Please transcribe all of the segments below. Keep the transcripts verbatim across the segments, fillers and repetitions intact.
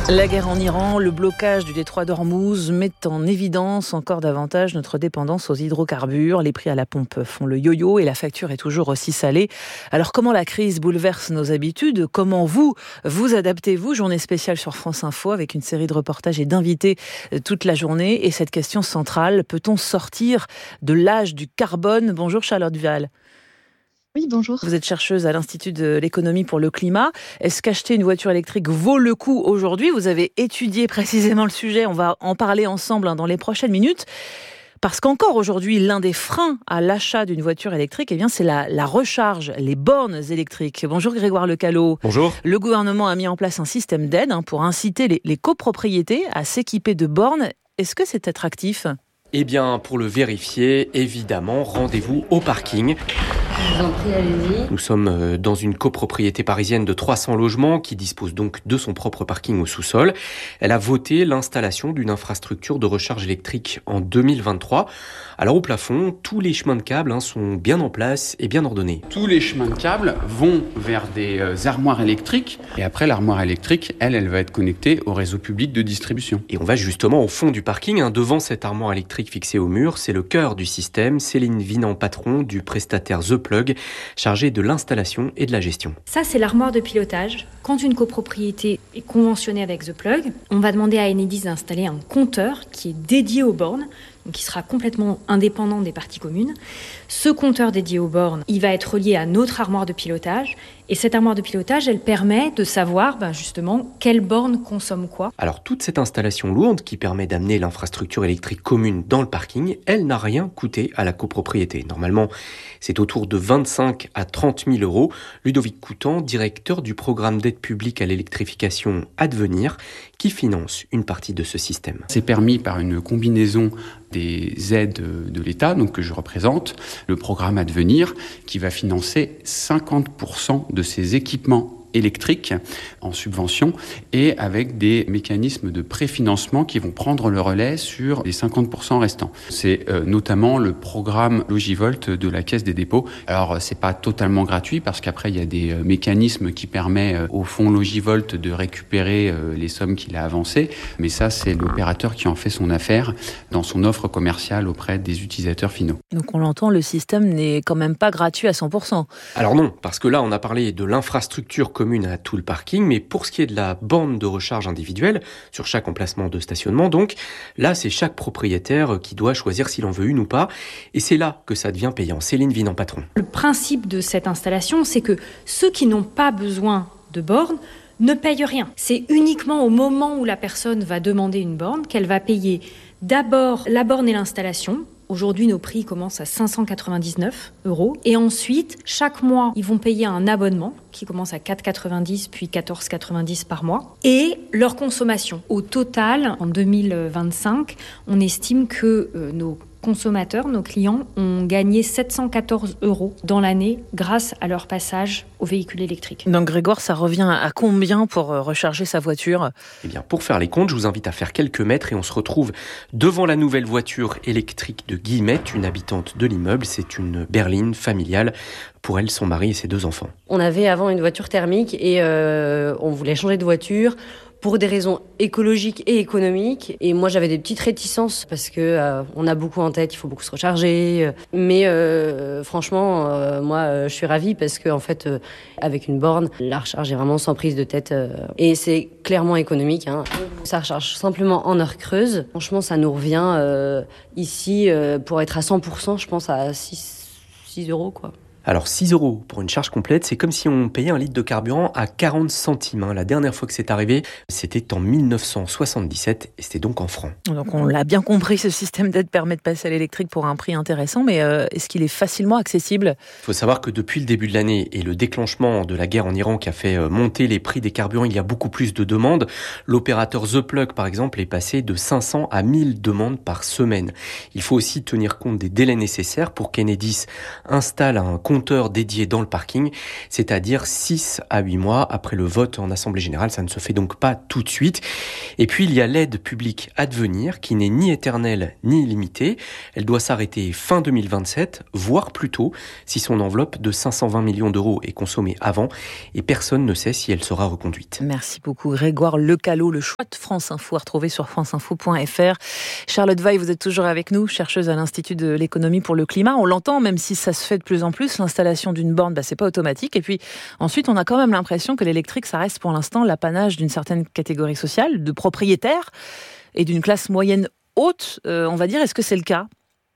La guerre en Iran, le blocage du détroit d'Ormuz mettent en évidence encore davantage notre dépendance aux hydrocarbures. Les prix à la pompe font le yo-yo et la facture est toujours aussi salée. Alors comment la crise bouleverse nos habitudes ? Comment vous, vous adaptez-vous ? Journée spéciale sur France Info avec une série de reportages et d'invités toute la journée. Et cette question centrale, peut-on sortir de l'âge du carbone ? Bonjour Charlotte Vial. Oui, bonjour. Vous êtes chercheuse à l'Institut de l'économie pour le climat. Est-ce qu'acheter une voiture électrique vaut le coup aujourd'hui ? Vous avez étudié précisément le sujet. On va en parler ensemble dans les prochaines minutes. Parce qu'encore aujourd'hui, l'un des freins à l'achat d'une voiture électrique, eh bien, c'est la, la recharge, les bornes électriques. Bonjour Grégoire Lecallot. Bonjour. Le gouvernement a mis en place un système d'aide hein, pour inciter les, les copropriétés à s'équiper de bornes. Est-ce que c'est attractif ? Eh bien, pour le vérifier, évidemment, rendez-vous au parking. Je vous en prie, allez-y. Nous sommes dans une copropriété parisienne de trois cents logements qui dispose donc de son propre parking au sous-sol. Elle a voté l'installation d'une infrastructure de recharge électrique en deux mille vingt-trois. Alors au plafond, tous les chemins de câbles hein, sont bien en place et bien ordonnés. Tous les chemins de câbles vont vers des euh, armoires électriques et après l'armoire électrique, elle, elle va être connectée au réseau public de distribution. Et on va justement au fond du parking, hein, devant cette armoire électrique fixée au mur. C'est le cœur du système. Céline Vinan, patron du prestataire The Plug, chargé de l'installation et de la gestion. Ça, c'est l'armoire de pilotage. Quand une copropriété est conventionnée avec The Plug, on va demander à Enedis d'installer un compteur qui est dédié aux bornes, donc qui sera complètement indépendant des parties communes. Ce compteur dédié aux bornes, il va être relié à notre armoire de pilotage. Et cette armoire de pilotage, elle permet de savoir ben justement quelle borne consomme quoi. Alors toute cette installation lourde qui permet d'amener l'infrastructure électrique commune dans le parking, elle n'a rien coûté à la copropriété. Normalement, c'est autour de vingt-cinq à trente mille euros. Ludovic Coutan, directeur du programme d'aide publique à l'électrification Advenir, qui finance une partie de ce système. C'est permis par une combinaison des aides de l'État, donc que je représente, le programme Advenir, qui va financer cinquante pour cent de ces équipements électriques en subvention et avec des mécanismes de préfinancement qui vont prendre le relais sur les cinquante pour cent restants. C'est euh, notamment le programme Logivolt de la Caisse des dépôts. Alors, c'est pas totalement gratuit parce qu'après, il y a des euh, mécanismes qui permettent euh, au fonds Logivolt de récupérer euh, les sommes qu'il a avancées. Mais ça, c'est l'opérateur qui en fait son affaire dans son offre commerciale auprès des utilisateurs finaux. Donc, on l'entend, le système n'est quand même pas gratuit à cent pour cent. Alors non, parce que là, on a parlé de l'infrastructure commune à tout le parking, mais pour ce qui est de la borne de recharge individuelle, sur chaque emplacement de stationnement donc, là c'est chaque propriétaire qui doit choisir s'il en veut une ou pas, et c'est là que ça devient payant. Céline Vinan, patron. Le principe de cette installation, c'est que ceux qui n'ont pas besoin de borne ne payent rien. C'est uniquement au moment où la personne va demander une borne qu'elle va payer d'abord la borne et l'installation. Aujourd'hui, nos prix commencent à cinq cent quatre-vingt-dix-neuf euros. Et ensuite, chaque mois, ils vont payer un abonnement qui commence à quatre euros quatre-vingt-dix puis quatorze euros quatre-vingt-dix par mois. Et leur consommation. Au total, en deux mille vingt-cinq, on estime que euh, nos consommateurs, nos clients, ont gagné sept cent quatorze euros dans l'année grâce à leur passage au véhicule électrique. Donc Grégoire, ça revient à combien pour recharger sa voiture ? Eh bien, pour faire les comptes, je vous invite à faire quelques mètres et on se retrouve devant la nouvelle voiture électrique de Guillemette, une habitante de l'immeuble. C'est une berline familiale. Pour elle, son mari et ses deux enfants. On avait avant une voiture thermique et euh, on voulait changer de voiture pour des raisons écologiques et économiques. Et moi, j'avais des petites réticences parce que euh, on a beaucoup en tête, il faut beaucoup se recharger. Mais euh, franchement, euh, moi, euh, je suis ravie parce que en fait, euh, avec une borne, la recharge est vraiment sans prise de tête euh, et c'est clairement économique. Hein. Ça recharge simplement en heure creuse. Franchement, ça nous revient euh, ici euh, pour être à cent pour cent, je pense à six euros quoi. Alors six euros pour une charge complète, c'est comme si on payait un litre de carburant à quarante centimes. Hein. La dernière fois que c'est arrivé, c'était en dix-neuf cent soixante-dix-sept et c'était donc en francs. Donc on l'a bien compris, ce système d'aide permet de passer à l'électrique pour un prix intéressant, mais euh, est-ce qu'il est facilement accessible ? Il faut savoir que depuis le début de l'année et le déclenchement de la guerre en Iran qui a fait monter les prix des carburants, il y a beaucoup plus de demandes. L'opérateur The Plug, par exemple, est passé de cinq cents à mille demandes par semaine. Il faut aussi tenir compte des délais nécessaires pour qu'Enedis installe un compteur compteur dédié dans le parking, c'est-à-dire six à huit mois après le vote en Assemblée générale. Ça ne se fait donc pas tout de suite. Et puis il y a l'aide publique Advenir qui n'est ni éternelle ni illimitée. Elle doit s'arrêter fin deux mille vingt-sept, voire plus tôt, si son enveloppe de cinq cent vingt millions d'euros est consommée avant. Et personne ne sait si elle sera reconduite. Merci beaucoup Grégoire Lecallot. Le choix de France Info à retrouver sur franceinfo point f r. Charlotte Weil, vous êtes toujours avec nous, chercheuse à l'Institut de l'économie pour le climat. On l'entend, même si ça se fait de plus en plus, l'installation d'une borne, bah, c'est pas automatique. Et puis ensuite, on a quand même l'impression que l'électrique, ça reste pour l'instant l'apanage d'une certaine catégorie sociale, de propriétaires et d'une classe moyenne haute, euh, on va dire. Est-ce que c'est le cas ?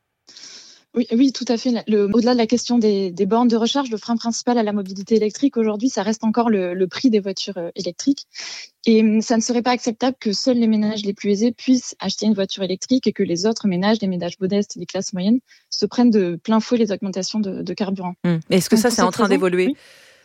Oui, oui, tout à fait. Le, au-delà de la question des, des bornes de recharge, le frein principal à la mobilité électrique aujourd'hui, ça reste encore le, le prix des voitures électriques. Et ça ne serait pas acceptable que seuls les ménages les plus aisés puissent acheter une voiture électrique et que les autres ménages, les ménages modestes et les classes moyennes, se prennent de plein fouet les augmentations de, de carburant. Mmh. Est-ce que Donc, ça, c'est en train raison, d'évoluer ? Oui.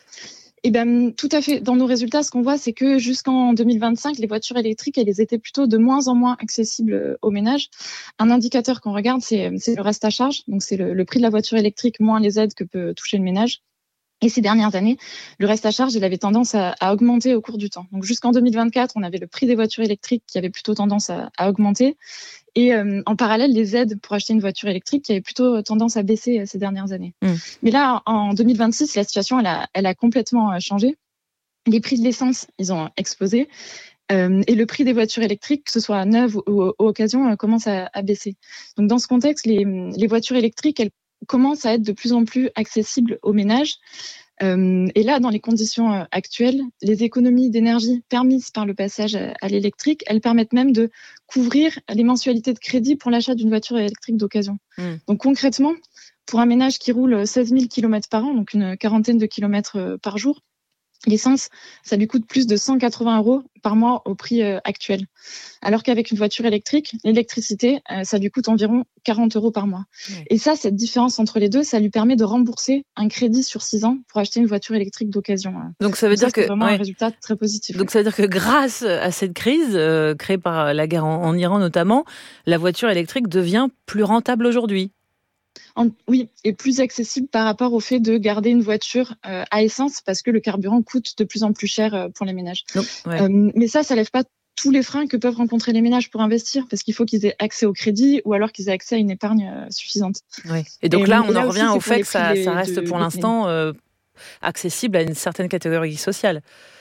Eh ben, tout à fait. Dans nos résultats, ce qu'on voit, c'est que jusqu'en deux mille vingt-cinq, les voitures électriques, elles étaient plutôt de moins en moins accessibles aux ménages. Un indicateur qu'on regarde, c'est, c'est le reste à charge. Donc, c'est le, le prix de la voiture électrique moins les aides que peut toucher le ménage. Et ces dernières années, le reste à charge, il avait tendance à, à augmenter au cours du temps. Donc, jusqu'en deux mille vingt-quatre, on avait le prix des voitures électriques qui avait plutôt tendance à, à augmenter. Et euh, en parallèle, les aides pour acheter une voiture électrique qui avaient plutôt tendance à baisser euh, ces dernières années. Mmh. Mais là, en deux mille vingt-six, la situation, elle a, elle a complètement changé. Les prix de l'essence, ils ont explosé. Euh, et le prix des voitures électriques, que ce soit neuves ou, ou, ou occasion, euh, commence à, à baisser. Donc, dans ce contexte, les, les voitures électriques, elles commencent à être de plus en plus accessibles aux ménages. Euh, et là, dans les conditions euh, actuelles, les économies d'énergie permises par le passage à, à l'électrique, elles permettent même de couvrir les mensualités de crédit pour l'achat d'une voiture électrique d'occasion. Mmh. Donc concrètement, pour un ménage qui roule seize mille kilomètres par an, donc une quarantaine de kilomètres euh, par jour, l'essence, ça lui coûte plus de cent quatre-vingts euros par mois au prix euh, actuel. Alors qu'avec une voiture électrique, l'électricité, euh, ça lui coûte environ quarante euros par mois. Mmh. Et ça, cette différence entre les deux, ça lui permet de rembourser un crédit sur six ans pour acheter une voiture électrique d'occasion. Donc ça veut Donc dire ça, c'est que vraiment ouais. un résultat très positif. Donc ça veut dire que grâce à cette crise euh, créée par la guerre en, en Iran notamment, la voiture électrique devient plus rentable aujourd'hui. En, oui, et plus accessible par rapport au fait de garder une voiture euh, à essence parce que le carburant coûte de plus en plus cher euh, pour les ménages. Donc, ouais. euh, mais ça, ça lève pas tous les freins que peuvent rencontrer les ménages pour investir parce qu'il faut qu'ils aient accès au crédit ou alors qu'ils aient accès à une épargne euh, suffisante. Oui. Et donc et, là, on et là en aussi, revient au fait que ça, les, ça reste de, pour de, l'instant euh, accessible à une certaine catégorie sociale.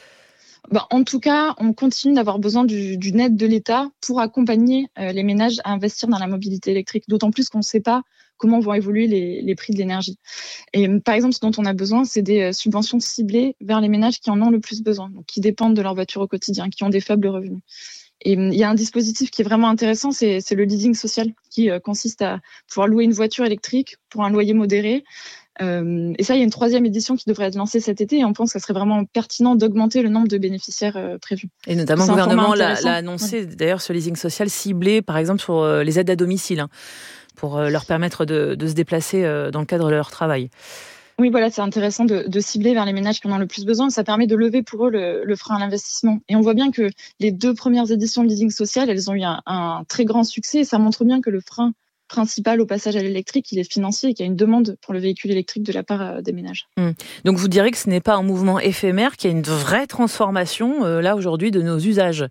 Bah, en tout cas, on continue d'avoir besoin du, d'une aide de l'État pour accompagner euh, les ménages à investir dans la mobilité électrique, d'autant plus qu'on ne sait pas comment vont évoluer les, les prix de l'énergie. Et par exemple, ce dont on a besoin, c'est des subventions ciblées vers les ménages qui en ont le plus besoin, donc qui dépendent de leur voiture au quotidien, qui ont des faibles revenus. Et il y a un dispositif qui est vraiment intéressant, c'est, c'est le leasing social, qui euh, consiste à pouvoir louer une voiture électrique pour un loyer modéré. Euh, et ça, il y a une troisième édition qui devrait être lancée cet été et on pense que ce serait vraiment pertinent d'augmenter le nombre de bénéficiaires euh, prévus. Et notamment, le gouvernement l'a, l'a annoncé, ouais. D'ailleurs, ce leasing social ciblé, par exemple, sur euh, les aides à domicile, hein, pour euh, leur permettre de, de se déplacer euh, dans le cadre de leur travail. Oui, voilà, c'est intéressant de, de cibler vers les ménages qui en ont le plus besoin. Ça permet de lever pour eux le, le frein à l'investissement. Et on voit bien que les deux premières éditions de leasing social, elles ont eu un, un très grand succès et ça montre bien que le frein principal au passage à l'électrique, il est financier et qu'il y a une demande pour le véhicule électrique de la part des ménages. Mmh. Donc vous direz que ce n'est pas un mouvement éphémère, qu'il y a une vraie transformation, euh, là, aujourd'hui, de nos usages.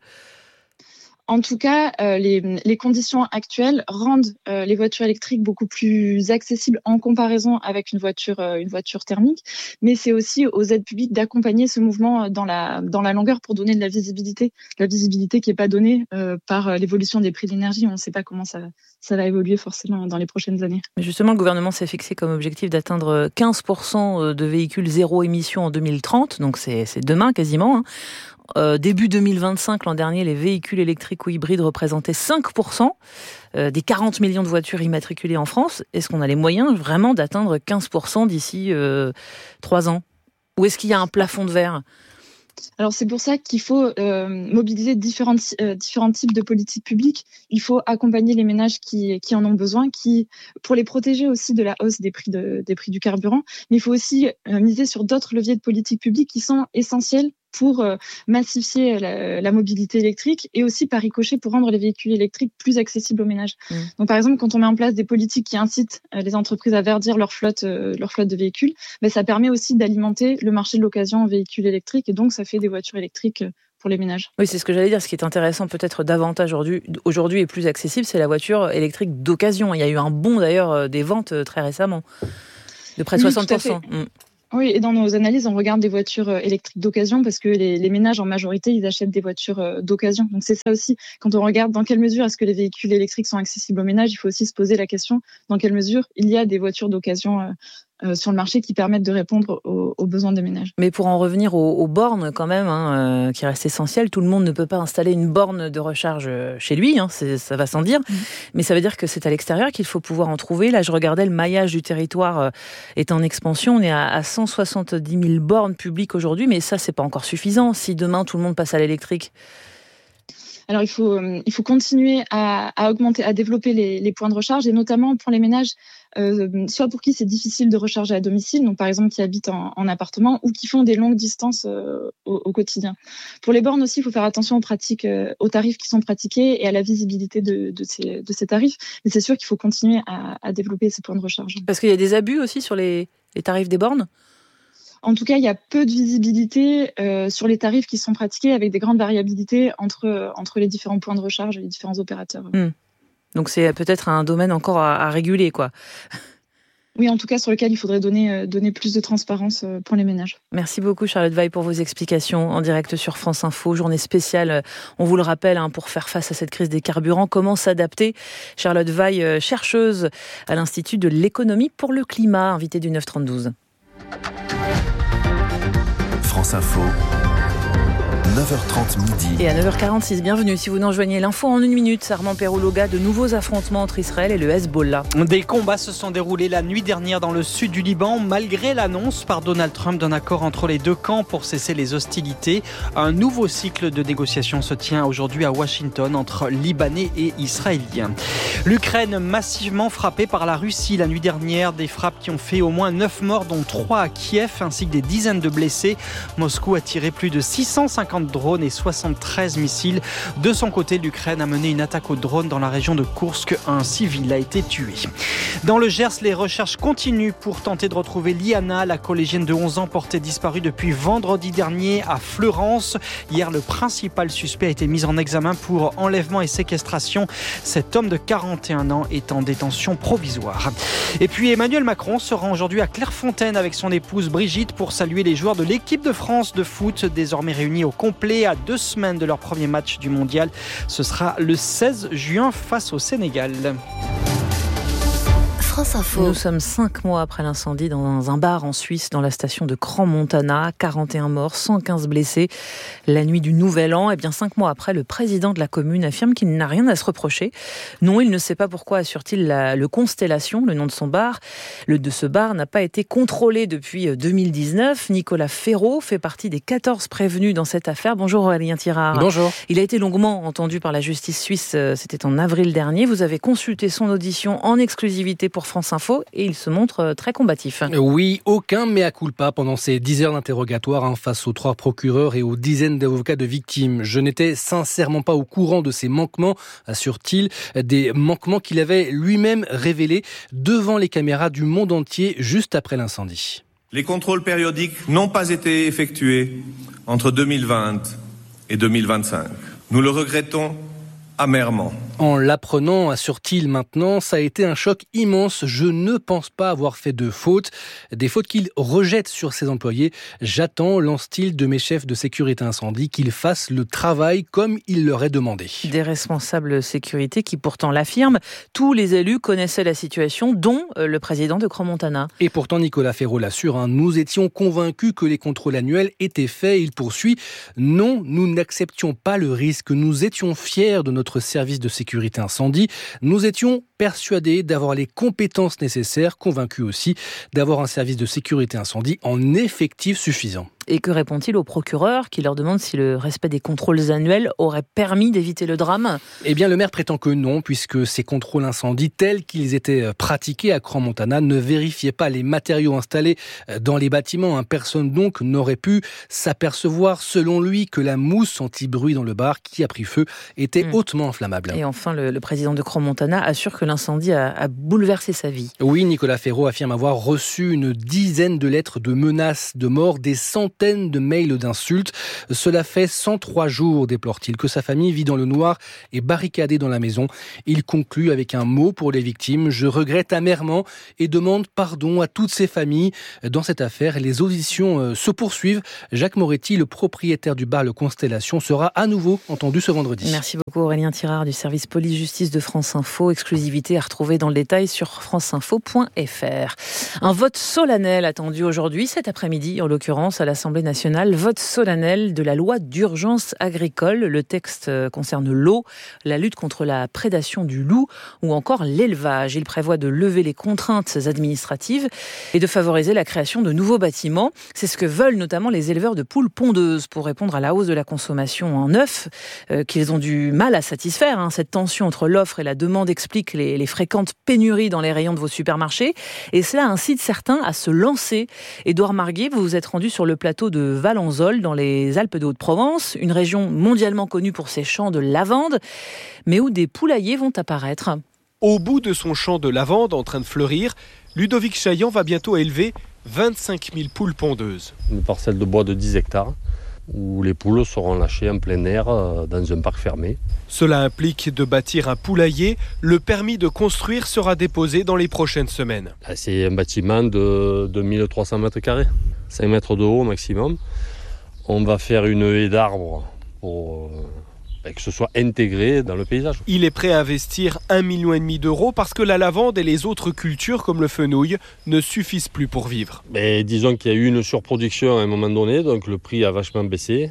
En tout cas, euh, les, les conditions actuelles rendent euh, les voitures électriques beaucoup plus accessibles en comparaison avec une voiture, euh, une voiture thermique. Mais c'est aussi aux aides publiques d'accompagner ce mouvement dans la, dans la longueur pour donner de la visibilité. La visibilité qui n'est pas donnée euh, par l'évolution des prix de l'énergie. On ne sait pas comment ça, ça va évoluer forcément dans les prochaines années. Mais justement, le gouvernement s'est fixé comme objectif d'atteindre quinze pour cent de véhicules zéro émission en deux mille trente. Donc c'est, c'est demain quasiment, hein. Euh, début deux mille vingt-cinq, l'an dernier, les véhicules électriques ou hybrides représentaient cinq pour cent euh, des quarante millions de voitures immatriculées en France. Est-ce qu'on a les moyens vraiment d'atteindre quinze pour cent d'ici euh, trois ans ? Ou est-ce qu'il y a un plafond de verre ? Alors c'est pour ça qu'il faut euh, mobiliser différents, euh, différents types de politiques publiques. Il faut accompagner les ménages qui, qui en ont besoin, qui, pour les protéger aussi de la hausse des prix, de, des prix du carburant. Mais il faut aussi euh, miser sur d'autres leviers de politique publique qui sont essentiels pour euh, massifier la, la mobilité électrique et aussi par ricochet pour rendre les véhicules électriques plus accessibles aux ménages. Mmh. Donc par exemple, quand on met en place des politiques qui incitent euh, les entreprises à verdir leur flotte, euh, leur flotte de véhicules, ben, ça permet aussi d'alimenter le marché de l'occasion en véhicules électriques et donc ça fait des voitures électriques pour les ménages. Oui, c'est ce que j'allais dire. Ce qui est intéressant peut-être davantage aujourd'hui, aujourd'hui et plus accessible, c'est la voiture électrique d'occasion. Il y a eu un bond d'ailleurs des ventes très récemment, de près de oui, soixante pour cent. Mmh. Oui, et dans nos analyses, on regarde des voitures électriques d'occasion parce que les, les ménages, en majorité, ils achètent des voitures d'occasion. Donc c'est ça aussi. Quand on regarde dans quelle mesure est-ce que les véhicules électriques sont accessibles aux ménages, il faut aussi se poser la question dans quelle mesure il y a des voitures d'occasion euh, euh, sur le marché qui permettent de répondre aux, aux besoins des ménages. Mais pour en revenir aux, aux bornes quand même, hein, euh, qui reste essentiel, tout le monde ne peut pas installer une borne de recharge chez lui, hein, c'est, ça va sans dire. Mmh. Mais ça veut dire que c'est à l'extérieur qu'il faut pouvoir en trouver. Là, je regardais, le maillage du territoire euh, est en expansion. On est à, à cent soixante-dix mille bornes publiques aujourd'hui, mais ça, c'est pas encore suffisant si demain tout le monde passe à l'électrique. Alors, il faut, euh, il faut continuer à, à augmenter, à développer les, les points de recharge et notamment pour les ménages, euh, soit pour qui c'est difficile de recharger à domicile, donc par exemple qui habitent en, en appartement ou qui font des longues distances euh, au, au quotidien. Pour les bornes aussi, il faut faire attention aux pratiques, euh, aux tarifs qui sont pratiqués et à la visibilité de, de, ces, de ces tarifs. Mais c'est sûr qu'il faut continuer à, à développer ces points de recharge. Parce qu'il y a des abus aussi sur les, les tarifs des bornes ? En tout cas, il y a peu de visibilité euh, sur les tarifs qui sont pratiqués avec des grandes variabilités entre, entre les différents points de recharge et les différents opérateurs. Mmh. Donc c'est peut-être un domaine encore à, à réguler, quoi. Oui, en tout cas, sur lequel il faudrait donner, donner plus de transparence pour les ménages. Merci beaucoup, Charlotte Weill, pour vos explications en direct sur France Info. Journée spéciale, on vous le rappelle, hein, pour faire face à cette crise des carburants. Comment s'adapter ? Charlotte Weill, chercheuse à l'Institut de l'économie pour le climat, invitée du neuf trente-douze. France Info, neuf heures trente midi. Et à neuf heures quarante-six, bienvenue si vous nous rejoignez. L'info en une minute, Armand Perrouloga, de nouveaux affrontements entre Israël et le Hezbollah. Des combats se sont déroulés la nuit dernière dans le sud du Liban, malgré l'annonce par Donald Trump d'un accord entre les deux camps pour cesser les hostilités. Un nouveau cycle de négociations se tient aujourd'hui à Washington entre Libanais et Israéliens. L'Ukraine massivement frappée par la Russie la nuit dernière, des frappes qui ont fait au moins neuf morts, dont trois à Kiev, ainsi que des dizaines de blessés. Moscou a tiré plus de six cent cinquante drones et soixante-treize missiles. De son côté, l'Ukraine a mené une attaque aux drones dans la région de Koursk. Un civil a été tué. Dans le Gers, les recherches continuent pour tenter de retrouver Liana, la collégienne de onze ans portée disparue depuis vendredi dernier à Fleurance. Hier, le principal suspect a été mis en examen pour enlèvement et séquestration. Cet homme de quarante et un ans est en détention provisoire. Et puis Emmanuel Macron se rend aujourd'hui à Clairefontaine avec son épouse Brigitte pour saluer les joueurs de l'équipe de France de foot, désormais réunis au complet à deux semaines de leur premier match du mondial. Ce sera le seize juin face au Sénégal. France Info. Nous sommes cinq mois après l'incendie dans un bar en Suisse, dans la station de Crans-Montana. quarante et un morts, cent quinze blessés. La nuit du Nouvel An, et bien cinq mois après, le président de la commune affirme qu'il n'a rien à se reprocher. Non, il ne sait pas pourquoi, assure-t-il, la, le Constellation, le nom de son bar, le de ce bar n'a pas été contrôlé depuis deux mille dix-neuf. Nicolas Ferraud fait partie des quatorze prévenus dans cette affaire. Bonjour Aurélien Tirard. Bonjour. Il a été longuement entendu par la justice suisse, c'était en avril dernier. Vous avez consulté son audition en exclusivité pour France Info et il se montre très combatif. Oui, aucun mea culpa pendant ces dix heures d'interrogatoire hein, face aux trois procureurs et aux dizaines d'avocats de victimes. Je n'étais sincèrement pas au courant de ces manquements, assure-t-il, des manquements qu'il avait lui-même révélés devant les caméras du monde entier juste après l'incendie. Les contrôles périodiques n'ont pas été effectués entre deux mille vingt et deux mille vingt-cinq. Nous le regrettons amèrement. En l'apprenant, assure-t-il maintenant, ça a été un choc immense. Je ne pense pas avoir fait de fautes. Des fautes qu'il rejette sur ses employés. J'attends, lance-t-il, de mes chefs de sécurité incendie qu'ils fassent le travail comme il leur est demandé. Des responsables sécurité qui pourtant l'affirment. Tous les élus connaissaient la situation, dont le président de Crans-Montana. Et pourtant, Nicolas Ferraud l'assure, hein, nous étions convaincus que les contrôles annuels étaient faits. Il poursuit. Non, nous n'acceptions pas le risque. Nous étions fiers de notre service de sécurité incendie. Nous étions persuadé d'avoir les compétences nécessaires, convaincu aussi d'avoir un service de sécurité incendie en effectif suffisant. Et que répond-il aux procureurs qui leur demandent si le respect des contrôles annuels aurait permis d'éviter le drame ? Eh bien, le maire prétend que non, puisque ces contrôles incendies tels qu'ils étaient pratiqués à Crans-Montana ne vérifiaient pas les matériaux installés dans les bâtiments. Personne donc n'aurait pu s'apercevoir, selon lui, que la mousse anti-bruit dans le bar qui a pris feu était mmh. hautement inflammable. Et enfin, le, le président de Crans-Montana assure que l'incendie a, a bouleversé sa vie. Oui, Nicolas Ferraud affirme avoir reçu une dizaine de lettres de menaces de mort, des centaines de mails d'insultes. Cela fait cent trois jours, déplore-t-il, que sa famille vit dans le noir et barricadée dans la maison. Il conclut avec un mot pour les victimes. Je regrette amèrement et demande pardon à toutes ces familles. Dans cette affaire, les auditions se poursuivent. Jacques Moretti, le propriétaire du bar Le Constellation, sera à nouveau entendu ce vendredi. Merci beaucoup Aurélien Tirard du service police-justice de France Info. Exclusivité à retrouver dans le détail sur franceinfo point f r. Un vote solennel attendu aujourd'hui, cet après-midi en l'occurrence à l'Assemblée nationale. Vote solennel de la loi d'urgence agricole. Le texte concerne l'eau, la lutte contre la prédation du loup ou encore l'élevage. Il prévoit de lever les contraintes administratives et de favoriser la création de nouveaux bâtiments. C'est ce que veulent notamment les éleveurs de poules pondeuses pour répondre à la hausse de la consommation en œufs euh, qu'ils ont du mal à satisfaire. Hein. Cette tension entre l'offre et la demande explique les, les fréquentes pénuries dans les rayons de vos supermarchés et cela incite certains à se lancer. Édouard Marguet, vous vous êtes rendu sur le plateau de Valenzol dans les Alpes de Haute-Provence, une région mondialement connue pour ses champs de lavande, mais où des poulaillers vont apparaître. Au bout de son champ de lavande en train de fleurir, Ludovic Chaillan va bientôt élever vingt-cinq mille poules pondeuses. Une parcelle de bois de dix hectares où les poules seront lâchées en plein air dans un parc fermé. Cela implique de bâtir un poulailler. Le permis de construire sera déposé dans les prochaines semaines. C'est un bâtiment de deux mille trois cents mètres carrés, cinq mètres de haut au maximum. On va faire une haie d'arbres pour que ce soit intégré dans le paysage. Il est prêt à investir un million et demi d'euros parce que la lavande et les autres cultures comme le fenouil ne suffisent plus pour vivre. Mais disons qu'il y a eu une surproduction à un moment donné, donc le prix a vachement baissé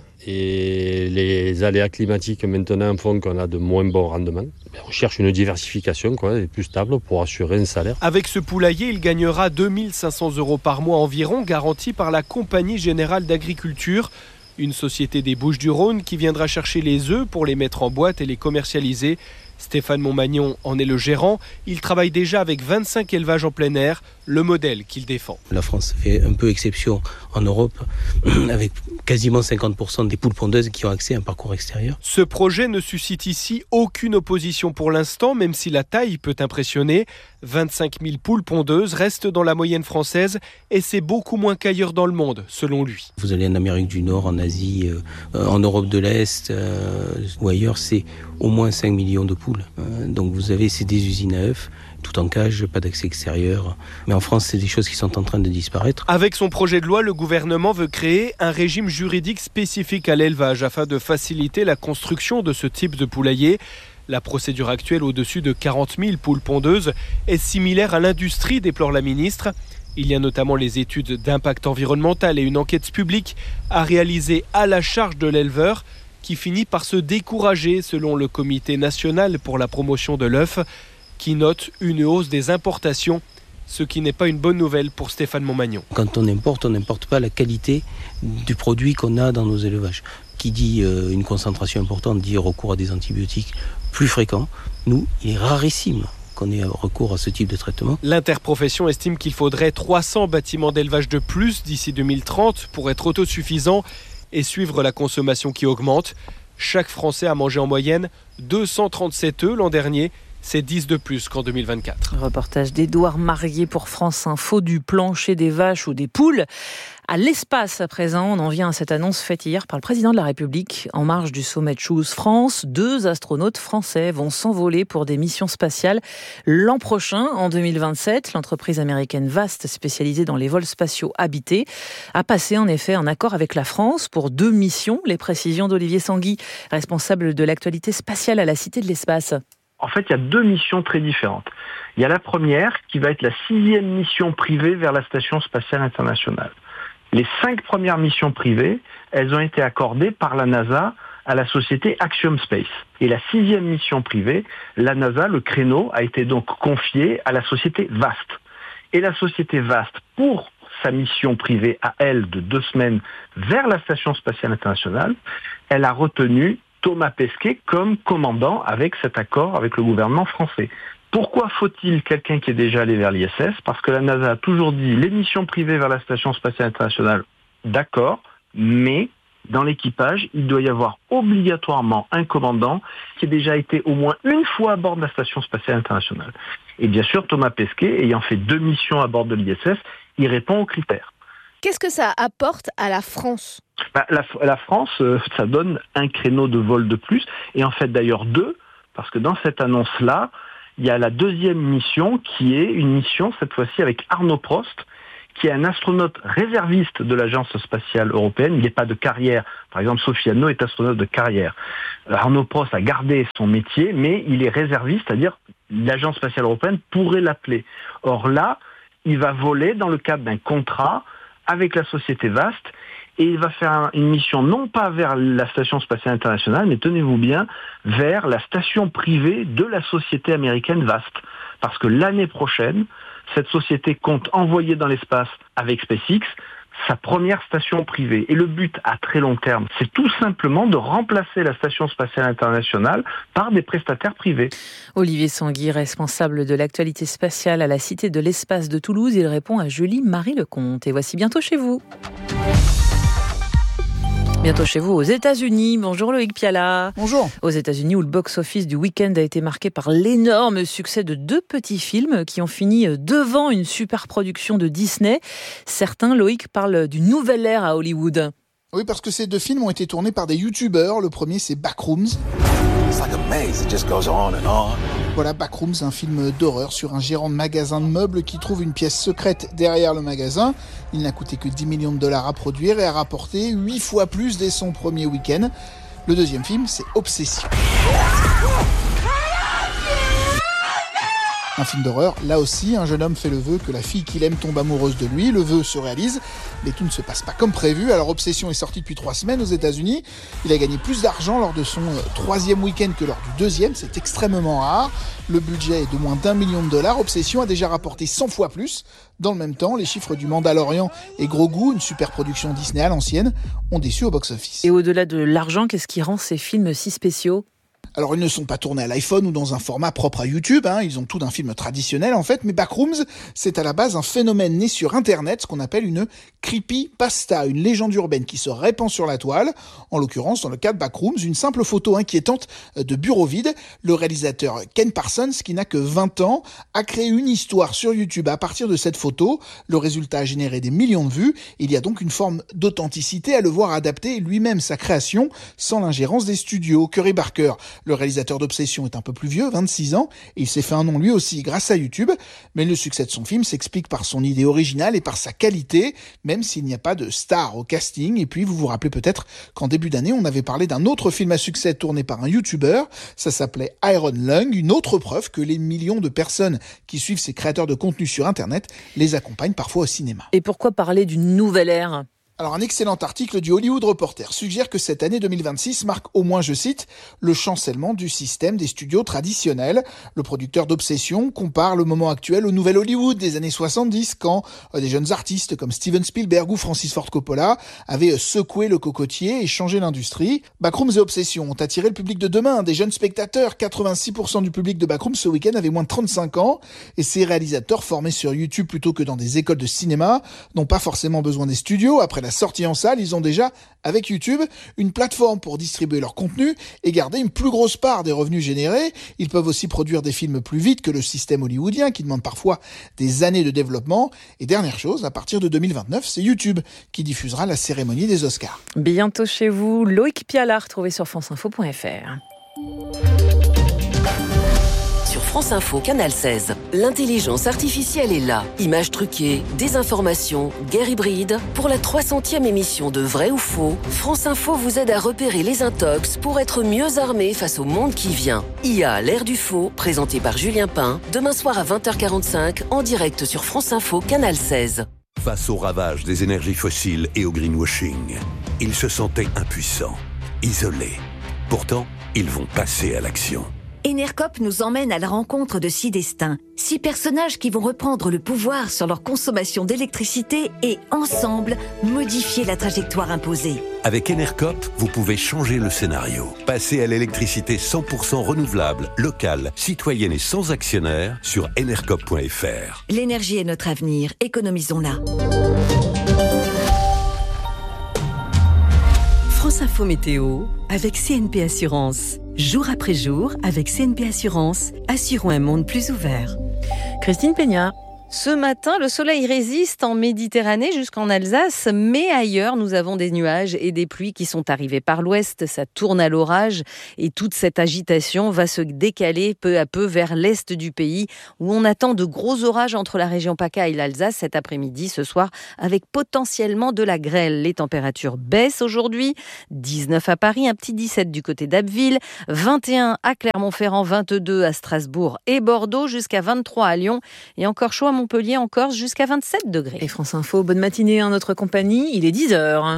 et les aléas climatiques maintenant font qu'on a de moins bons rendements. On cherche une diversification quoi, et plus stable pour assurer un salaire. Avec ce poulailler, il gagnera deux mille cinq cents euros par mois environ, garantis par la Compagnie Générale d'Agriculture. Une société des Bouches-du-Rhône qui viendra chercher les œufs pour les mettre en boîte et les commercialiser. Stéphane Montmagnon en est le gérant. Il travaille déjà avec vingt-cinq élevages en plein air, le modèle qu'il défend. La France fait un peu exception en Europe, avec quasiment cinquante pour cent des poules pondeuses qui ont accès à un parcours extérieur. Ce projet ne suscite ici aucune opposition pour l'instant, même si la taille peut impressionner. vingt-cinq mille poules pondeuses restent dans la moyenne française et c'est beaucoup moins qu'ailleurs dans le monde, selon lui. Vous allez en Amérique du Nord, en Asie, euh, en Europe de l'Est euh, ou ailleurs, c'est au moins cinq millions de poules. Euh, donc vous avez ces des usines à œufs, tout en cage, pas d'accès extérieur. Mais en France, c'est des choses qui sont en train de disparaître. Avec son projet de loi, le gouvernement veut créer un régime juridique spécifique à l'élevage afin de faciliter la construction de ce type de poulailler. La procédure actuelle au-dessus de quarante mille poules pondeuses est similaire à l'industrie, déplore la ministre. Il y a notamment les études d'impact environnemental et une enquête publique à réaliser à la charge de l'éleveur qui finit par se décourager selon le Comité national pour la promotion de l'œuf qui note une hausse des importations, ce qui n'est pas une bonne nouvelle pour Stéphane Montmagnon. Quand on importe, on n'importe pas la qualité du produit qu'on a dans nos élevages. Qui dit euh, une concentration importante dit recours à des antibiotiques plus fréquents. Nous, il est rarissime qu'on ait recours à ce type de traitement. L'interprofession estime qu'il faudrait trois cents bâtiments d'élevage de plus d'ici deux mille trente pour être autosuffisant et suivre la consommation qui augmente. Chaque Français a mangé en moyenne deux cent trente-sept œufs l'an dernier. C'est dix de plus qu'en deux mille vingt-quatre. Reportage d'Édouard Marguet pour France Info, du plancher des vaches ou des poules à l'espace à présent. On en vient à cette annonce faite hier par le président de la République en marge du sommet Choose France. Deux astronautes français vont s'envoler pour des missions spatiales l'an prochain, en deux mille vingt-sept. L'entreprise américaine Vast, spécialisée dans les vols spatiaux habités, a passé en effet un accord avec la France pour deux missions. Les précisions d'Olivier Sanguy, responsable de l'actualité spatiale à la Cité de l'Espace. En fait, il y a deux missions très différentes. Il y a la première qui va être la sixième mission privée vers la Station spatiale internationale. Les cinq premières missions privées, elles ont été accordées par la NASA à la société Axiom Space. Et la sixième mission privée, la NASA, le créneau, a été donc confié à la société VAST. Et la société VAST, pour sa mission privée à elle de deux semaines vers la Station spatiale internationale, elle a retenu Thomas Pesquet comme commandant avec cet accord avec le gouvernement français. Pourquoi faut-il quelqu'un qui est déjà allé vers l'I S S ? Parce que la NASA a toujours dit les missions privées vers la Station spatiale internationale, d'accord, mais dans l'équipage, il doit y avoir obligatoirement un commandant qui ait déjà été au moins une fois à bord de la Station spatiale internationale. Et bien sûr, Thomas Pesquet, ayant fait deux missions à bord de l'I S S, il répond aux critères. Qu'est-ce que ça apporte à la France ? Bah, la, la France, euh, ça donne un créneau de vol de plus, et en fait d'ailleurs deux, parce que dans cette annonce-là, il y a la deuxième mission qui est une mission, cette fois-ci avec Arnaud Prost, qui est un astronaute réserviste de l'Agence spatiale européenne. Il n'est pas de carrière. Par exemple, Sophie Anneau est astronaute de carrière. Arnaud Prost a gardé son métier, mais il est réserviste, c'est-à-dire l'Agence spatiale européenne pourrait l'appeler. Or là, il va voler dans le cadre d'un contrat avec la société VAST, et il va faire une mission non pas vers la Station spatiale internationale, mais tenez-vous bien, vers la station privée de la société américaine VAST. Parce que l'année prochaine, cette société compte envoyer dans l'espace avec SpaceX sa première station privée. Et le but à très long terme, c'est tout simplement de remplacer la Station spatiale internationale par des prestataires privés. Olivier Sanguy, responsable de l'actualité spatiale à la Cité de l'Espace de Toulouse, il répond à Julie-Marie Lecomte. Et voici Bientôt chez vous. Bientôt chez vous aux États-Unis. Bonjour Loïc Piala. Bonjour. Aux États-Unis, où le box-office du week-end a été marqué par l'énorme succès de deux petits films qui ont fini devant une super production de Disney. Certains, Loïc, parlent d'une nouvelle ère à Hollywood. Oui, parce que ces deux films ont été tournés par des youtubeurs. Le premier, c'est Backrooms. It's like a maze, it just goes on and on. Voilà, Backrooms, un film d'horreur sur un gérant de magasin de meubles qui trouve une pièce secrète derrière le magasin. Il n'a coûté que dix millions de dollars à produire et a rapporté huit fois plus dès son premier week-end. Le deuxième film, c'est Obsession. Un film d'horreur, là aussi, un jeune homme fait le vœu que la fille qu'il aime tombe amoureuse de lui. Le vœu se réalise, mais tout ne se passe pas comme prévu. Alors Obsession est sorti depuis trois semaines aux États-Unis. Il a gagné plus d'argent lors de son troisième week-end que lors du deuxième. C'est extrêmement rare. Le budget est de moins d'un million de dollars. Obsession a déjà rapporté cent fois plus. Dans le même temps, les chiffres du Mandalorian et Grogu, une super production Disney à l'ancienne, ont déçu au box-office. Et au-delà de l'argent, qu'est-ce qui rend ces films si spéciaux ? Alors, ils ne sont pas tournés à l'iPhone ou dans un format propre à YouTube, hein, ils ont tout d'un film traditionnel en fait, mais Backrooms, c'est à la base un phénomène né sur Internet, ce qu'on appelle une creepypasta, une légende urbaine qui se répand sur la toile. En l'occurrence, dans le cas de Backrooms, une simple photo inquiétante de bureau vide. Le réalisateur Ken Parsons, qui n'a que vingt ans, a créé une histoire sur YouTube à partir de cette photo. Le résultat a généré des millions de vues. Il y a donc une forme d'authenticité à le voir adapter lui-même sa création sans l'ingérence des studios. Curry Barker, le réalisateur d'Obsession, est un peu plus vieux, vingt-six ans, et il s'est fait un nom lui aussi grâce à YouTube. Mais le succès de son film s'explique par son idée originale et par sa qualité, même s'il n'y a pas de star au casting. Et puis, vous vous rappelez peut-être qu'en début d'année, on avait parlé d'un autre film à succès tourné par un YouTuber. Ça s'appelait Iron Lung, une autre preuve que les millions de personnes qui suivent ces créateurs de contenu sur Internet les accompagnent parfois au cinéma. Et pourquoi parler d'une nouvelle ère ? Alors, un excellent article du Hollywood Reporter suggère que cette année deux mille vingt-six marque au moins, je cite, le chancellement du système des studios traditionnels. Le producteur d'Obsession compare le moment actuel au nouvel Hollywood des années soixante-dix, quand euh, des jeunes artistes comme Steven Spielberg ou Francis Ford Coppola avaient euh, secoué le cocotier et changé l'industrie. Backrooms et Obsession ont attiré le public de demain, des jeunes spectateurs. quatre-vingt-six pour cent du public de Backrooms ce week-end avait moins de trente-cinq ans, et ces réalisateurs formés sur YouTube plutôt que dans des écoles de cinéma n'ont pas forcément besoin des studios. Après la sortie en salle, ils ont déjà, avec YouTube, une plateforme pour distribuer leur contenu et garder une plus grosse part des revenus générés. Ils peuvent aussi produire des films plus vite que le système hollywoodien, qui demande parfois des années de développement. Et dernière chose, à partir de deux mille vingt-neuf, c'est YouTube qui diffusera la cérémonie des Oscars. Bientôt chez vous, Loïc Piala, retrouvé sur franceinfo point fr. France Info, Canal seize. L'intelligence artificielle est là. Images truquées, désinformation, guerre hybride. Pour la trois centième émission de Vrai ou Faux, France Info vous aide à repérer les intox pour être mieux armé face au monde qui vient. I A, l'ère du faux, présenté par Julien Pain, demain soir à vingt heures quarante-cinq, en direct sur France Info, Canal seize. Face au ravage des énergies fossiles et au greenwashing, ils se sentaient impuissants, isolés. Pourtant, ils vont passer à l'action. Enercop nous emmène à la rencontre de six destins, six personnages qui vont reprendre le pouvoir sur leur consommation d'électricité et, ensemble, modifier la trajectoire imposée. Avec Enercop, vous pouvez changer le scénario. Passer à l'électricité cent pour cent renouvelable, locale, citoyenne et sans actionnaire sur enercop point f r. L'énergie est notre avenir, économisons-la. France Info Météo avec C N P Assurance. Jour après jour, avec C N P Assurance, assurons un monde plus ouvert. Christine Peña. Ce matin, le soleil résiste en Méditerranée jusqu'en Alsace, mais ailleurs, nous avons des nuages et des pluies qui sont arrivés par l'ouest. Ça tourne à l'orage et toute cette agitation va se décaler peu à peu vers l'est du pays, où on attend de gros orages entre la région PACA et l'Alsace cet après-midi, ce soir, avec potentiellement de la grêle. Les températures baissent aujourd'hui, dix-neuf à Paris, un petit dix-sept du côté d'Abbeville, vingt et un à Clermont-Ferrand, vingt-deux à Strasbourg et Bordeaux, jusqu'à vingt-trois à Lyon et encore chaud à Montpellier, en Corse, jusqu'à vingt-sept degrés. Et France Info, bonne matinée en notre compagnie, il est dix heures.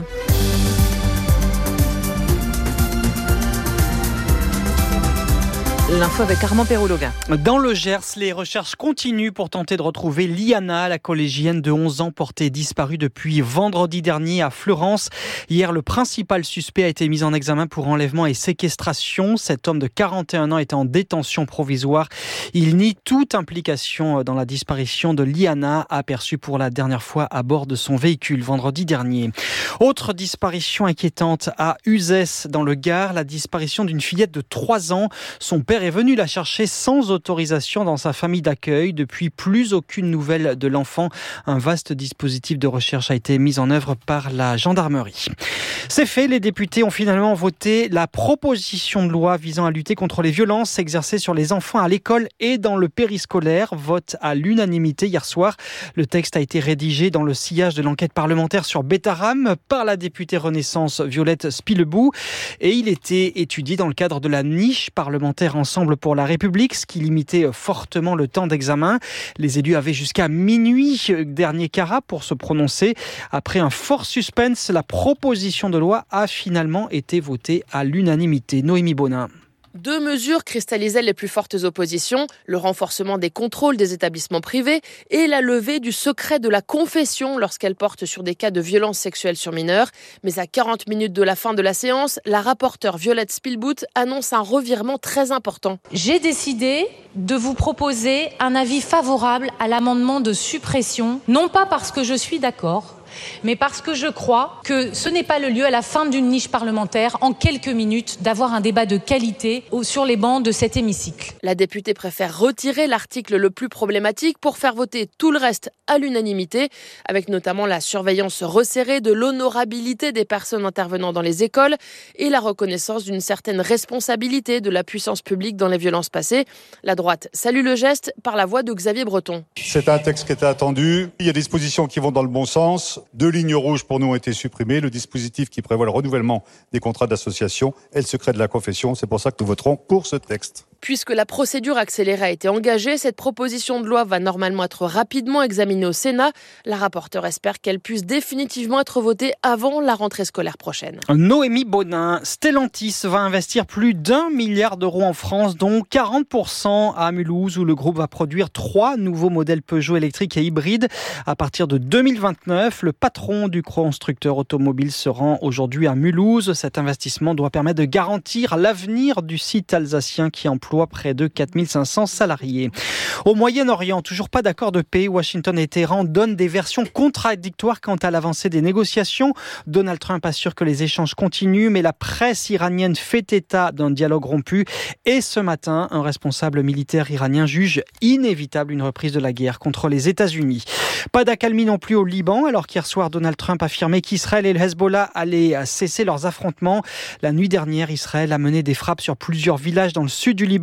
L'info avec Armand Perrologa. Dans le Gers, les recherches continuent pour tenter de retrouver Liana, la collégienne de onze ans portée disparue depuis vendredi dernier à Fleurance. Hier, le principal suspect a été mis en examen pour enlèvement et séquestration. Cet homme de quarante et un ans était en détention provisoire. Il nie toute implication dans la disparition de Liana, aperçue pour la dernière fois à bord de son véhicule vendredi dernier. Autre disparition inquiétante à Uzès, dans le Gard, la disparition d'une fillette de trois ans. Son père est venu la chercher sans autorisation dans sa famille d'accueil. Depuis, plus aucune nouvelle de l'enfant. Un vaste dispositif de recherche a été mis en œuvre par la gendarmerie. C'est fait, les députés ont finalement voté la proposition de loi visant à lutter contre les violences exercées sur les enfants à l'école et dans le périscolaire. Vote à l'unanimité hier soir. Le texte a été rédigé dans le sillage de l'enquête parlementaire sur Betaram par la députée Renaissance Violette Spilebou et il était étudié dans le cadre de la niche parlementaire Ensemble pour la République, ce qui limitait fortement le temps d'examen. Les élus avaient jusqu'à minuit dernier carat pour se prononcer. Après un fort suspense, la proposition de loi a finalement été votée à l'unanimité. Noémie Bonin. Deux mesures cristallisaient les plus fortes oppositions, le renforcement des contrôles des établissements privés et la levée du secret de la confession lorsqu'elle porte sur des cas de violences sexuelles sur mineurs. Mais à quarante minutes de la fin de la séance, la rapporteure Violette Spilebout annonce un revirement très important. J'ai décidé de vous proposer un avis favorable à l'amendement de suppression, non pas parce que je suis d'accord, mais parce que je crois que ce n'est pas le lieu à la fin d'une niche parlementaire, en quelques minutes, d'avoir un débat de qualité sur les bancs de cet hémicycle. La députée préfère retirer l'article le plus problématique pour faire voter tout le reste à l'unanimité, avec notamment la surveillance resserrée de l'honorabilité des personnes intervenant dans les écoles et la reconnaissance d'une certaine responsabilité de la puissance publique dans les violences passées. La droite salue le geste par la voix de Xavier Breton. C'est un texte qui était attendu. Il y a des dispositions qui vont dans le bon sens. Deux lignes rouges pour nous ont été supprimées. Le dispositif qui prévoit le renouvellement des contrats d'association et le secret de la confession. C'est pour ça que nous voterons pour ce texte. Puisque la procédure accélérée a été engagée, cette proposition de loi va normalement être rapidement examinée au Sénat. La rapporteure espère qu'elle puisse définitivement être votée avant la rentrée scolaire prochaine. Noémie Bonin, Stellantis va investir plus d'un milliard d'euros en France, dont quarante pour cent à Mulhouse, où le groupe va produire trois nouveaux modèles Peugeot électriques et hybrides à partir de deux mille vingt-neuf. Le patron du constructeur automobile se rend aujourd'hui à Mulhouse. Cet investissement doit permettre de garantir l'avenir du site alsacien qui emploie près de quatre mille cinq cents salariés. Au Moyen-Orient, toujours pas d'accord de paix. Washington et Téhéran donnent des versions contradictoires quant à l'avancée des négociations. Donald Trump assure que les échanges continuent, mais la presse iranienne fait état d'un dialogue rompu. Et ce matin, un responsable militaire iranien juge inévitable une reprise de la guerre contre les États-Unis. Pas d'accalmie non plus au Liban, alors qu'hier soir, Donald Trump affirmait qu'Israël et le Hezbollah allaient cesser leurs affrontements. La nuit dernière, Israël a mené des frappes sur plusieurs villages dans le sud du Liban.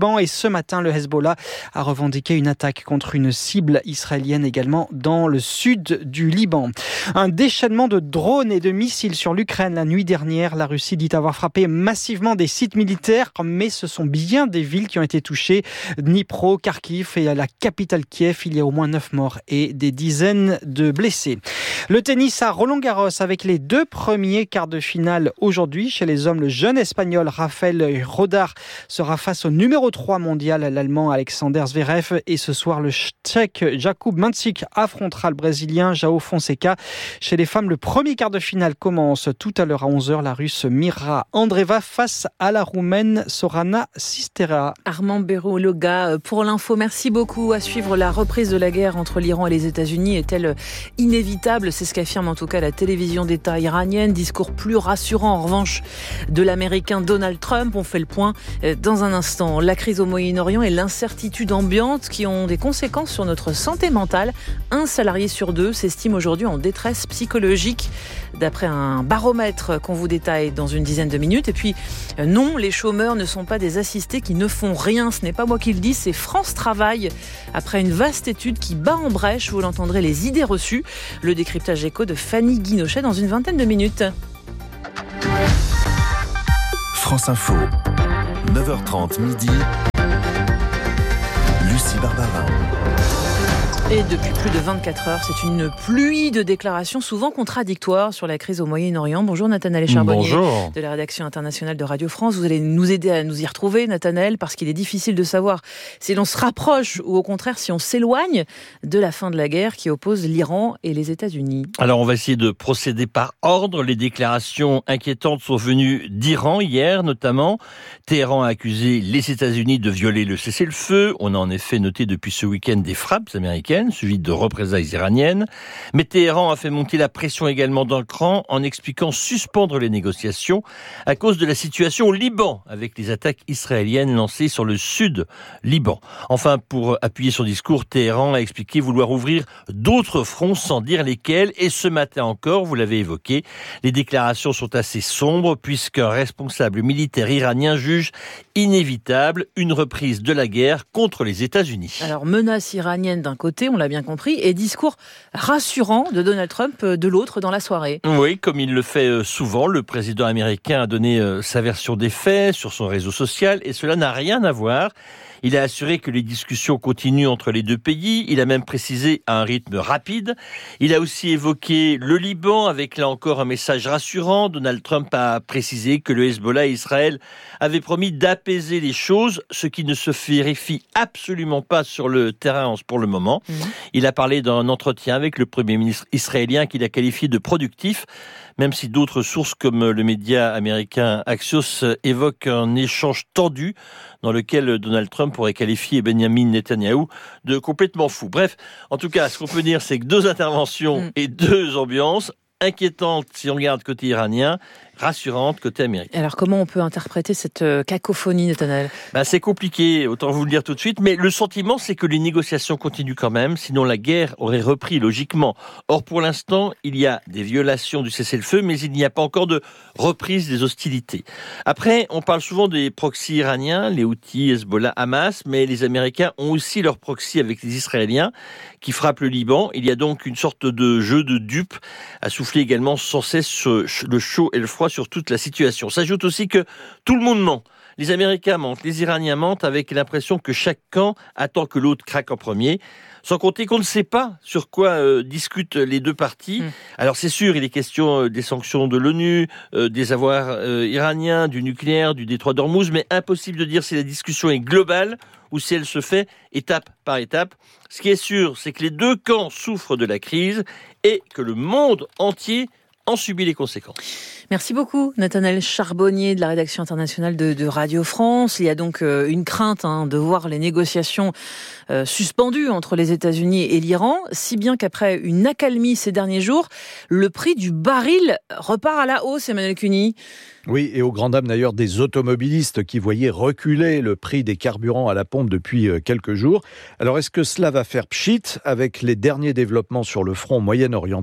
Liban. Et ce matin, le Hezbollah a revendiqué une attaque contre une cible israélienne également dans le sud du Liban. Un déchaînement de drones et de missiles sur l'Ukraine la nuit dernière. La Russie dit avoir frappé massivement des sites militaires, mais ce sont bien des villes qui ont été touchées. Dnipro, Kharkiv et à la capitale Kiev, il y a au moins neuf morts et des dizaines de blessés. Le tennis à Roland-Garros avec les deux premiers quarts de finale aujourd'hui. Chez les hommes, le jeune espagnol Rafael Rodar sera face au numéro trois mondial, l'allemand Alexander Zverev. Et ce soir, le tchèque Jakub Mansik affrontera le brésilien João Fonseca. Chez les femmes, le premier quart de finale commence tout à l'heure à onze heures. La russe Mira Andreeva face à la roumaine Sorana Cistera. Armand Béraud-Loga pour l'info. Merci beaucoup. À suivre, la reprise de la guerre entre l'Iran et les États-Unis est-elle inévitable ? C'est ce qu'affirme en tout cas la télévision d'État iranienne. Discours plus rassurant en revanche de l'américain Donald Trump. On fait le point dans un instant. La crise au Moyen-Orient et l'incertitude ambiante qui ont des conséquences sur notre santé mentale. Un salarié sur deux s'estime aujourd'hui en détresse psychologique, d'après un baromètre qu'on vous détaille dans une dizaine de minutes. Et puis, non, les chômeurs ne sont pas des assistés qui ne font rien. Ce n'est pas moi qui le dis, c'est France Travail. Après une vaste étude qui bat en brèche, vous l'entendrez, les idées reçues. Le décryptage éco de Fanny Guinochet dans une vingtaine de minutes. France Info, neuf heures trente midi. Lucie Barbarin. Et depuis plus de vingt-quatre heures, c'est une pluie de déclarations souvent contradictoires sur la crise au Moyen-Orient. Bonjour Nathanaël Charbonnier. Bonjour. De la rédaction internationale de Radio France. Vous allez nous aider à nous y retrouver, Nathanaël, parce qu'il est difficile de savoir si l'on se rapproche ou au contraire si on s'éloigne de la fin de la guerre qui oppose l'Iran et les États-Unis. Alors on va essayer de procéder par ordre. Les déclarations inquiétantes sont venues d'Iran hier notamment. Téhéran a accusé les États-Unis de violer le cessez-le-feu. On a en effet noté depuis ce week-end des frappes américaines suivi de représailles iraniennes. Mais Téhéran a fait monter la pression également d'un cran en expliquant suspendre les négociations à cause de la situation au Liban, avec les attaques israéliennes lancées sur le sud Liban. Enfin, pour appuyer son discours, Téhéran a expliqué vouloir ouvrir d'autres fronts sans dire lesquels. Et ce matin encore, vous l'avez évoqué, les déclarations sont assez sombres puisqu'un responsable militaire iranien juge inévitable une reprise de la guerre contre les États-Unis. Alors, menace iranienne d'un côté, on l'a bien compris, et discours rassurant de Donald Trump de l'autre dans la soirée. Oui, comme il le fait souvent, le président américain a donné sa version des faits sur son réseau social et cela n'a rien à voir. Il a assuré que les discussions continuent entre les deux pays. Il a même précisé à un rythme rapide. Il a aussi évoqué le Liban avec là encore un message rassurant. Donald Trump a précisé que le Hezbollah et Israël avaient promis d'apaiser les choses, ce qui ne se vérifie absolument pas sur le terrain pour le moment. Mmh. Il a parlé d'un entretien avec le Premier ministre israélien qu'il a qualifié de productif, même si d'autres sources comme le média américain Axios évoquent un échange tendu dans lequel Donald Trump pourrait qualifier Benjamin Netanyahou de complètement fou. Bref, en tout cas, ce qu'on peut dire, c'est que deux interventions mmh. et deux ambiances inquiétantes si on regarde côté iranien, rassurante côté américain. Alors comment on peut interpréter cette cacophonie, Nathanaël ? Ben, c'est compliqué, autant vous le dire tout de suite, mais le sentiment c'est que les négociations continuent quand même, sinon la guerre aurait repris logiquement. Or pour l'instant, il y a des violations du cessez-le-feu, mais il n'y a pas encore de reprise des hostilités. Après, on parle souvent des proxys iraniens, les Houthis, Hezbollah, Hamas, mais les Américains ont aussi leurs proxys avec les Israéliens qui frappent le Liban. Il y a donc une sorte de jeu de dupes à souffler également sans cesse le chaud et le froid sur toute la situation. S'ajoute aussi que tout le monde ment. Les Américains mentent, les Iraniens mentent avec l'impression que chaque camp attend que l'autre craque en premier. Sans compter qu'on ne sait pas sur quoi euh, discutent les deux parties. Mmh. Alors c'est sûr, il est question euh, des sanctions de l'ONU, euh, des avoirs euh, iraniens, du nucléaire, du détroit d'Ormuz, mais impossible de dire si la discussion est globale ou si elle se fait étape par étape. Ce qui est sûr, c'est que les deux camps souffrent de la crise et que le monde entier en subit les conséquences. Merci beaucoup, Nathanaël Charbonnier de la rédaction internationale de, de Radio France. Il y a donc euh, une crainte hein, de voir les négociations euh, suspendues entre les États-Unis et l'Iran, si bien qu'après une accalmie ces derniers jours, le prix du baril repart à la hausse, Emmanuel Cuny. Oui, et au grand dam d'ailleurs des automobilistes qui voyaient reculer le prix des carburants à la pompe depuis quelques jours. Alors est-ce que cela va faire pchit avec les derniers développements sur le front moyen-oriental ?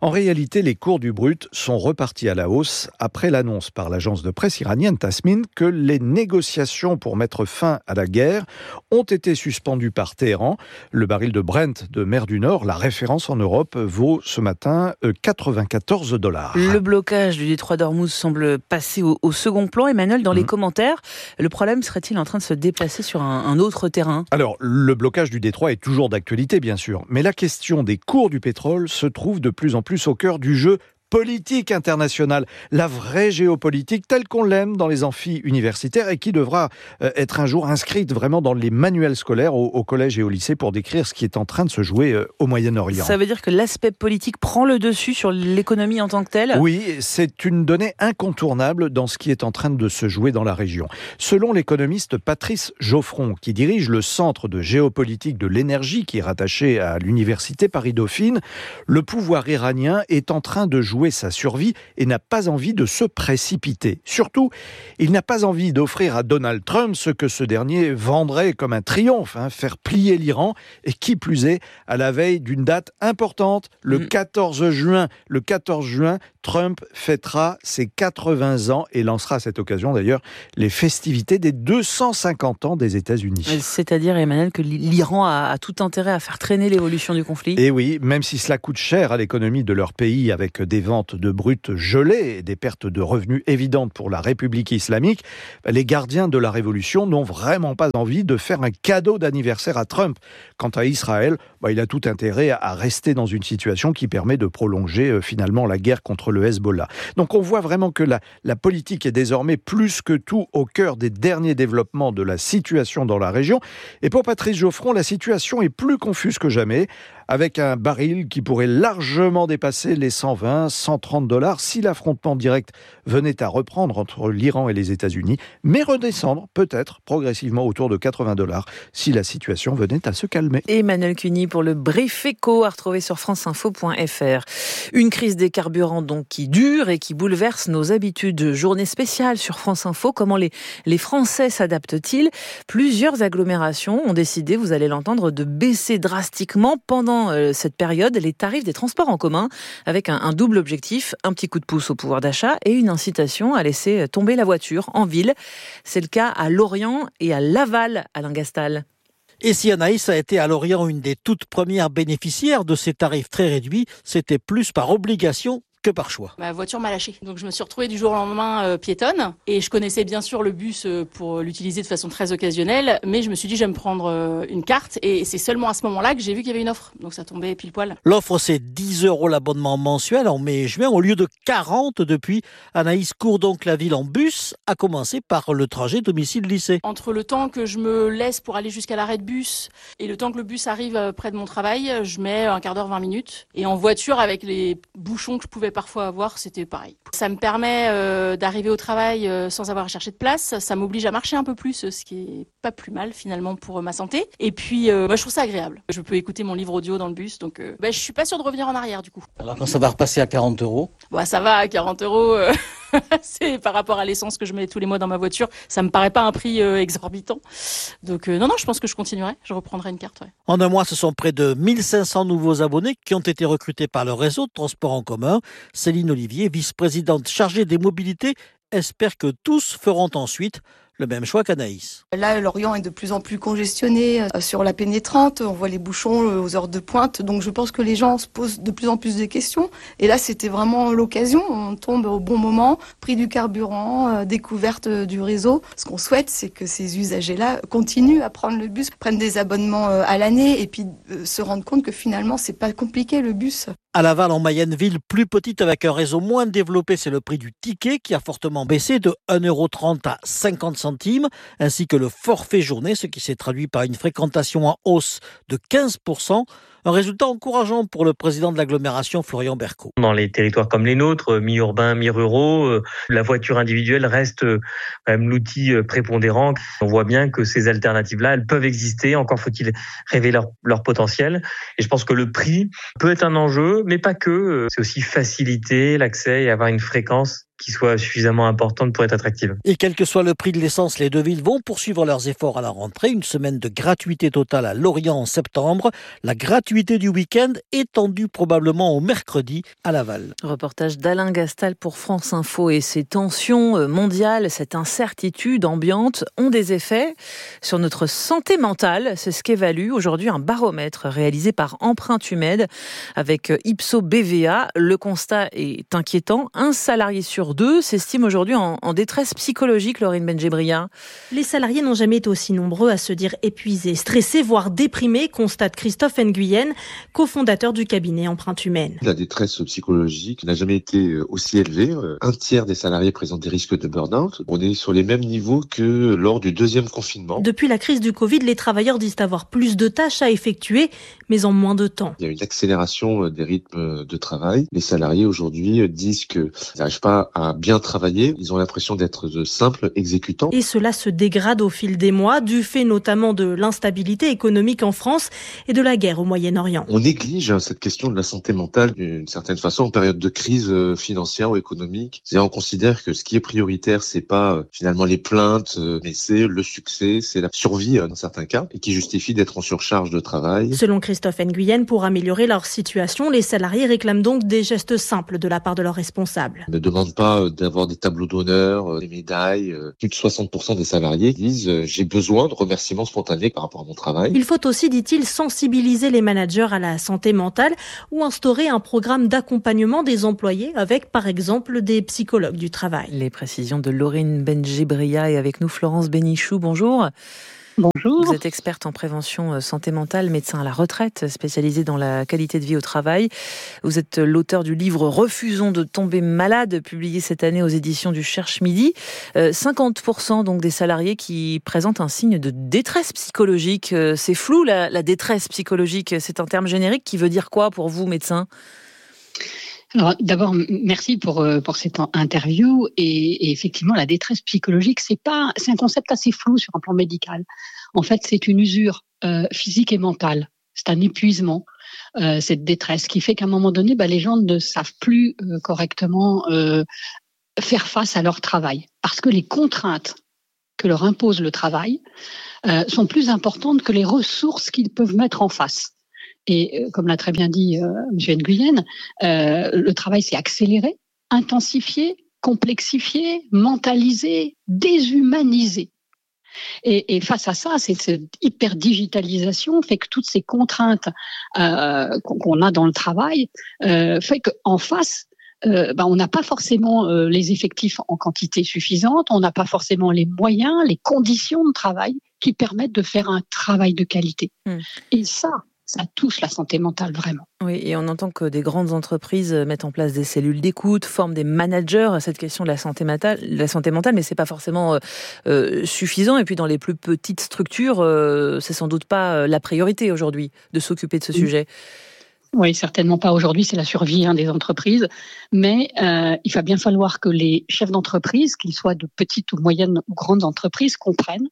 En réalité, les cours du brut sont repartis à la hausse après l'annonce par l'agence de presse iranienne Tasmin que les négociations pour mettre fin à la guerre ont été suspendues par Téhéran. Le baril de Brent de mer du Nord, la référence en Europe, vaut ce matin quatre-vingt-quatorze dollars. Le blocage du détroit d'Ormuz semble passer au, au second plan. Emmanuel, dans mmh. les commentaires, le problème serait-il en train de se déplacer sur un, un autre terrain ? Alors, le blocage du détroit est toujours d'actualité, bien sûr, mais la question des cours du pétrole se trouve de plus en plus au cœur du jeu politique internationale, la vraie géopolitique telle qu'on l'aime dans les amphis universitaires et qui devra euh, être un jour inscrite vraiment dans les manuels scolaires au, au collège et au lycée pour décrire ce qui est en train de se jouer euh, au Moyen-Orient. Ça veut dire que l'aspect politique prend le dessus sur l'économie en tant que telle ? Oui, c'est une donnée incontournable dans ce qui est en train de se jouer dans la région. Selon l'économiste Patrice Geoffron, qui dirige le Centre de géopolitique de l'énergie qui est rattaché à l'université Paris-Dauphine, le pouvoir iranien est en train de jouer sa survie et n'a pas envie de se précipiter. Surtout, il n'a pas envie d'offrir à Donald Trump ce que ce dernier vendrait comme un triomphe, hein, faire plier l'Iran, et qui plus est, à la veille d'une date importante, le mmh. quatorze juin. Le quatorze juin, Trump fêtera ses quatre-vingts ans et lancera à cette occasion d'ailleurs les festivités des deux cent cinquante ans des États-Unis. C'est-à-dire, Emmanuel, que l'Iran a, a tout intérêt à faire traîner l'évolution du conflit ? Et oui, même si cela coûte cher à l'économie de leur pays avec des ventes de brut gelées et des pertes de revenus évidentes pour la République islamique, les gardiens de la révolution n'ont vraiment pas envie de faire un cadeau d'anniversaire à Trump. Quant à Israël, bah, il a tout intérêt à rester dans une situation qui permet de prolonger euh, finalement la guerre contre le Hezbollah. Donc on voit vraiment que la, la politique est désormais plus que tout au cœur des derniers développements de la situation dans la région. Et pour Patrice Geoffron, la situation est plus confuse que jamais, avec un baril qui pourrait largement dépasser les cent vingt, cent trente dollars si l'affrontement direct venait à reprendre entre l'Iran et les États-Unis, mais redescendre peut-être progressivement autour de quatre-vingts dollars si la situation venait à se calmer. Emmanuel Cuny pour le Brief Éco à retrouver sur franceinfo point f r. Une crise des carburants donc qui dure et qui bouleverse nos habitudes. Journée spéciale sur France Info. Comment les, les Français s'adaptent-ils ? Plusieurs agglomérations ont décidé, vous allez l'entendre, de baisser drastiquement pendant cette période les tarifs des transports en commun avec un, un double objectif, un petit coup de pouce au pouvoir d'achat et une incitation à laisser tomber la voiture en ville. C'est le cas à Lorient et à Laval, Alain Gastal. Et si Anaïs a été à Lorient une des toutes premières bénéficiaires de ces tarifs très réduits, c'était plus par obligation que par choix. Ma voiture m'a lâché. Donc je me suis retrouvée du jour au lendemain euh, piétonne. Et je connaissais bien sûr le bus euh, pour l'utiliser de façon très occasionnelle. Mais je me suis dit, je vais me prendre euh, une carte. Et c'est seulement à ce moment-là que j'ai vu qu'il y avait une offre. Donc ça tombait pile poil. L'offre, c'est dix euros l'abonnement mensuel en mai et juin au lieu de quarante depuis. Anaïs court donc la ville en bus, à commencer par le trajet domicile-lycée. Entre le temps que je me laisse pour aller jusqu'à l'arrêt de bus et le temps que le bus arrive près de mon travail, je mets un quart d'heure, vingt minutes. Et en voiture, avec les bouchons que je pouvais parfois avoir, c'était pareil. Ça me permet euh, d'arriver au travail euh, sans avoir à chercher de place. Ça m'oblige à marcher un peu plus, ce qui est pas plus mal finalement pour euh, ma santé. Et puis, euh, bah, je trouve ça agréable. Je peux écouter mon livre audio dans le bus, donc euh, bah, je suis pas sûre de revenir en arrière du coup. Alors quand ça va repasser à quarante euros bah, ça va à quarante euros. Euh... c'est par rapport à l'essence que je mets tous les mois dans ma voiture. Ça me paraît pas un prix euh, exorbitant. Donc euh, non, non, je pense que je continuerai. Je reprendrai une carte. Ouais. En un mois, ce sont près de mille cinq cents nouveaux abonnés qui ont été recrutés par le réseau de transport en commun. Céline Olivier, vice-présidente chargée des mobilités, espère que tous feront ensuite le même choix qu'Anaïs. Là, Lorient est de plus en plus congestionné sur la pénétrante. On voit les bouchons aux heures de pointe. Donc, je pense que les gens se posent de plus en plus de questions. Et là, c'était vraiment l'occasion. On tombe au bon moment. Prix du carburant, découverte du réseau. Ce qu'on souhaite, c'est que ces usagers-là continuent à prendre le bus, prennent des abonnements à l'année et puis se rendent compte que finalement, c'est pas compliqué le bus. À Laval, en Mayenne, ville plus petite avec un réseau moins développé, c'est le prix du ticket qui a fortement baissé de un euro trente à cinquante centimes, ainsi que le forfait journée, ce qui s'est traduit par une fréquentation en hausse de quinze pour cent. Un résultat encourageant pour le président de l'agglomération, Florian Berco. Dans les territoires comme les nôtres, mi-urbains, mi-ruraux, la voiture individuelle reste quand même l'outil prépondérant. On voit bien que ces alternatives-là, elles peuvent exister. Encore faut-il révéler leur, leur potentiel. Et je pense que le prix peut être un enjeu, mais pas que. C'est aussi faciliter l'accès et avoir une fréquence qui soit suffisamment importante pour être attractive. Et quel que soit le prix de l'essence, les deux villes vont poursuivre leurs efforts à la rentrée. Une semaine de gratuité totale à Lorient en septembre. La gratuité du week-end étendue probablement au mercredi à Laval. Reportage d'Alain Gastal pour France Info. Et ces tensions mondiales, cette incertitude ambiante ont des effets sur notre santé mentale. C'est ce qu'évalue aujourd'hui un baromètre réalisé par Empreinte Humaine avec Ipsos B V A. Le constat est inquiétant. Un salarié sur deux s'estime aujourd'hui en, en détresse psychologique, Laurine Benjebria. Les salariés n'ont jamais été aussi nombreux à se dire épuisés, stressés, voire déprimés, constate Christophe Nguyen, cofondateur du cabinet Empreinte Humaine. La détresse psychologique n'a jamais été aussi élevée. Un tiers des salariés présentent des risques de burn-out. On est sur les mêmes niveaux que lors du deuxième confinement. Depuis la crise du Covid, les travailleurs disent avoir plus de tâches à effectuer, mais en moins de temps. Il y a une accélération des rythmes de travail. Les salariés aujourd'hui disent qu'ils n'arrivent pas à bien travailler. Ils ont l'impression d'être de simples exécutants. Et cela se dégrade au fil des mois, du fait notamment de l'instabilité économique en France et de la guerre au Moyen-Orient. On néglige cette question de la santé mentale d'une certaine façon en période de crise financière ou économique. C'est-à-dire on considère que ce qui est prioritaire, c'est pas finalement les plaintes, mais c'est le succès, c'est la survie dans certains cas, et qui justifie d'être en surcharge de travail. Selon Christophe Nguyen, pour améliorer leur situation, les salariés réclament donc des gestes simples de la part de leurs responsables. Ne demande pas d'avoir des tableaux d'honneur, des médailles. Plus de soixante pour cent des salariés disent « j'ai besoin de remerciements spontanés par rapport à mon travail ». Il faut aussi, dit-il, sensibiliser les managers à la santé mentale ou instaurer un programme d'accompagnement des employés avec, par exemple, des psychologues du travail. Les précisions de Laurine Benjebria et avec nous Florence Bénichou. Bonjour. Bonjour. Vous êtes experte en prévention santé mentale, médecin à la retraite, spécialisée dans la qualité de vie au travail. Vous êtes l'auteur du livre « Refusons de tomber malade », publié cette année aux éditions du Cherche Midi. Euh, cinquante pour cent donc des salariés qui présentent un signe de détresse psychologique. Euh, c'est flou, la, la détresse psychologique. C'est un terme générique qui veut dire quoi pour vous, médecin ? Alors, d'abord, merci pour pour cette interview. Et, et effectivement, la détresse psychologique, c'est pas, c'est un concept assez flou sur un plan médical. En fait, c'est une usure euh, physique et mentale. C'est un épuisement, euh, cette détresse, qui fait qu'à un moment donné, bah, les gens ne savent plus euh, correctement euh, faire face à leur travail, parce que les contraintes que leur impose le travail euh, sont plus importantes que les ressources qu'ils peuvent mettre en face. Et comme l'a très bien dit euh, M. Nguyen, euh, le travail s'est accéléré, intensifié, complexifié, mentalisé, déshumanisé. Et, et face à ça, c'est cette hyper-digitalisation fait que toutes ces contraintes euh, qu'on a dans le travail euh, fait qu'en face, euh, ben on n'a pas forcément euh, les effectifs en quantité suffisante, on n'a pas forcément les moyens, les conditions de travail qui permettent de faire un travail de qualité. Mmh. Et ça, ça touche la santé mentale vraiment. Oui, et on entend que des grandes entreprises mettent en place des cellules d'écoute, forment des managers à cette question de la santé mentale, la santé mentale, mais c'est pas forcément euh, suffisant. Et puis dans les plus petites structures, euh, c'est sans doute pas la priorité aujourd'hui de s'occuper de ce oui. sujet. Oui, certainement pas aujourd'hui, c'est la survie hein, des entreprises. Mais euh, il va bien falloir que les chefs d'entreprise, qu'ils soient de petites ou moyennes ou grandes entreprises, comprennent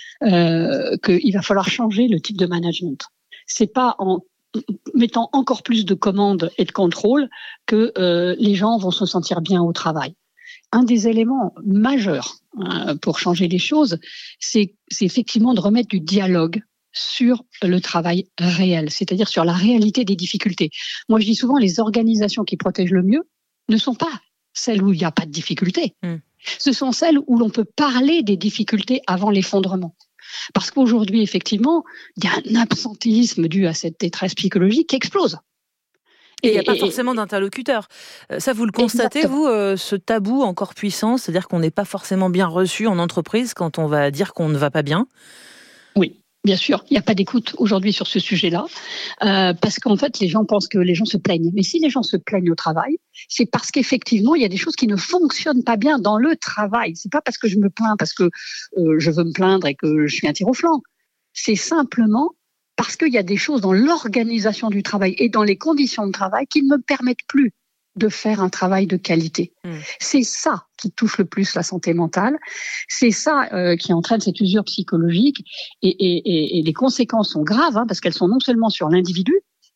euh, qu'il va falloir changer le type de management. C'est pas en mettant encore plus de commandes et de contrôles que euh, les gens vont se sentir bien au travail. Un des éléments majeurs hein, pour changer les choses, c'est, c'est effectivement de remettre du dialogue sur le travail réel, c'est-à-dire sur la réalité des difficultés. Moi, je dis souvent, les organisations qui protègent le mieux ne sont pas celles où il n'y a pas de difficultés. Mmh. Ce sont celles où l'on peut parler des difficultés avant l'effondrement. Parce qu'aujourd'hui, effectivement, il y a un absentéisme dû à cette détresse psychologique qui explose. Et il n'y a pas forcément d'interlocuteur. Ça, vous le constatez, exactement. vous, euh, ce tabou encore puissant, c'est-à-dire qu'on n'est pas forcément bien reçu en entreprise quand on va dire qu'on ne va pas bien ? Oui. Bien sûr, il n'y a pas d'écoute aujourd'hui sur ce sujet-là, euh, parce qu'en fait, les gens pensent que les gens se plaignent. Mais si les gens se plaignent au travail, c'est parce qu'effectivement, il y a des choses qui ne fonctionnent pas bien dans le travail. C'est pas parce que je me plains, parce que euh, je veux me plaindre et que je suis un tir au flanc. C'est simplement parce qu'il y a des choses dans l'organisation du travail et dans les conditions de travail qui ne me permettent plus de faire un travail de qualité. Mmh. C'est ça qui touche le plus la santé mentale. C'est ça euh, qui entraîne cette usure psychologique. Et, et, et, et les conséquences sont graves, hein, parce qu'elles sont non seulement sur l'individu,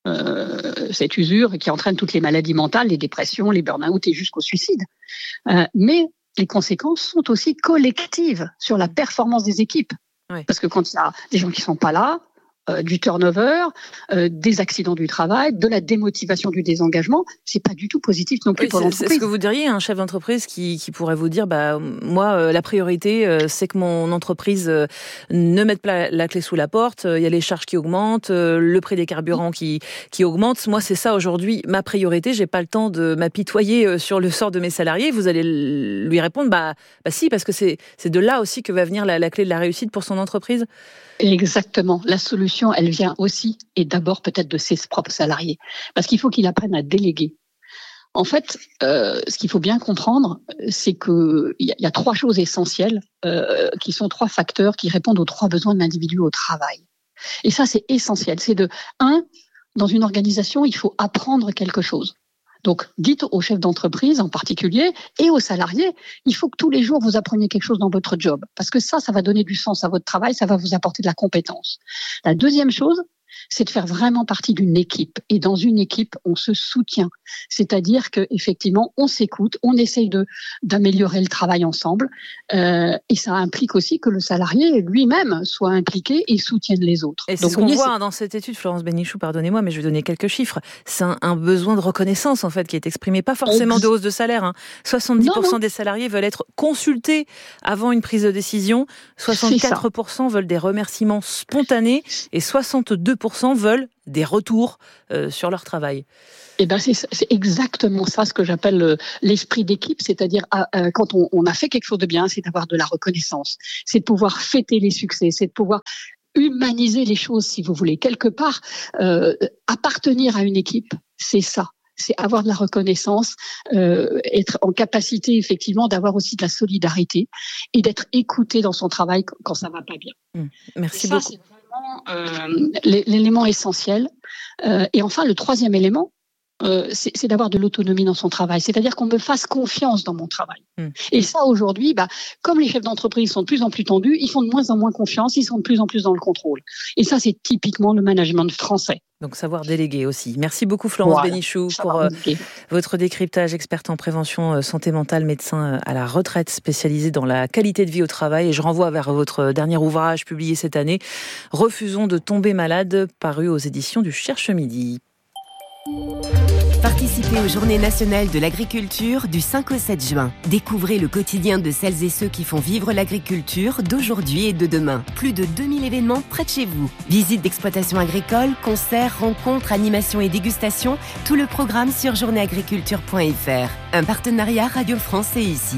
euh, cette usure qui entraîne toutes les maladies mentales, les dépressions, les burn-out et jusqu'au suicide. Euh, mais les conséquences sont aussi collectives sur la performance des équipes. Oui. Parce que quand il y a des gens qui ne sont pas là, Euh, du turnover, euh, des accidents du travail, de la démotivation, du désengagement, c'est pas du tout positif non plus oui, pour c'est, l'entreprise. C'est ce que vous diriez à un chef d'entreprise qui, qui pourrait vous dire, bah moi euh, la priorité euh, c'est que mon entreprise euh, ne mette pas la, la clé sous la porte. Il euh, y a les charges qui augmentent, euh, le prix des carburants qui qui augmente. Moi c'est ça aujourd'hui ma priorité. J'ai pas le temps de m'apitoyer euh, sur le sort de mes salariés. Vous allez l- lui répondre, bah bah si, parce que c'est c'est de là aussi que va venir la, la clé de la réussite pour son entreprise. Exactement. La solution, elle vient aussi et d'abord peut-être de ses propres salariés. Parce qu'il faut qu'il apprenne à déléguer. En fait, euh, ce qu'il faut bien comprendre, c'est qu'il y, y a trois choses essentielles euh, qui sont trois facteurs qui répondent aux trois besoins de l'individu au travail. Et ça, c'est essentiel. C'est de, un, dans une organisation, il faut apprendre quelque chose. Donc, dites aux chefs d'entreprise en particulier et aux salariés, il faut que tous les jours vous appreniez quelque chose dans votre job. Parce que ça, ça va donner du sens à votre travail, ça va vous apporter de la compétence. La deuxième chose, c'est de faire vraiment partie d'une équipe. Et dans une équipe, on se soutient. C'est-à-dire qu'effectivement, on s'écoute, on essaye de, d'améliorer le travail ensemble. Euh, et ça implique aussi que le salarié lui-même soit impliqué et soutienne les autres. Et c'est Donc, ce qu'on voyez, voit c'est... hein, dans cette étude, Florence Bénichou, pardonnez-moi, mais je vais donner quelques chiffres. C'est un, un besoin de reconnaissance, en fait, qui est exprimé, pas forcément de hausse de salaire. Hein. soixante-dix pour cent non, non. des salariés veulent être consultés avant une prise de décision, soixante-quatre pour cent veulent des remerciements spontanés et soixante-deux pour cent veulent des retours euh, sur leur travail. Eh ben c'est, c'est exactement ça ce que j'appelle euh, l'esprit d'équipe, c'est-à-dire euh, quand on, on a fait quelque chose de bien, c'est d'avoir de la reconnaissance, c'est de pouvoir fêter les succès, c'est de pouvoir humaniser les choses, si vous voulez. Quelque part, euh, appartenir à une équipe, c'est ça. C'est avoir de la reconnaissance, euh, être en capacité effectivement d'avoir aussi de la solidarité et d'être écouté dans son travail quand, quand ça va pas bien. Mmh. Merci ça, beaucoup. C'est vraiment euh, l'élément essentiel. Euh, et enfin, le troisième élément, Euh, c'est, c'est d'avoir de l'autonomie dans son travail, c'est-à-dire qu'on me fasse confiance dans mon travail. Mmh. Et ça, aujourd'hui, bah, comme les chefs d'entreprise sont de plus en plus tendus, ils font de moins en moins confiance, ils sont de plus en plus dans le contrôle. Et ça, c'est typiquement le management français. Donc, savoir déléguer aussi. Merci beaucoup, Florence voilà. Bénichou, pour euh, votre décryptage, experte en prévention euh, santé mentale, médecin euh, à la retraite, spécialisé dans la qualité de vie au travail. Et je renvoie vers votre dernier ouvrage publié cette année, Refusons de tomber malade, paru aux éditions du Cherche Midi. Participez aux Journées nationales de l'agriculture du cinq au sept juin. Découvrez le quotidien de celles et ceux qui font vivre l'agriculture d'aujourd'hui et de demain. Plus de deux mille événements près de chez vous. Visites d'exploitation agricole, concerts, rencontres, animations et dégustations. Tout le programme sur journée agriculture point f r. Un partenariat Radio France et ici.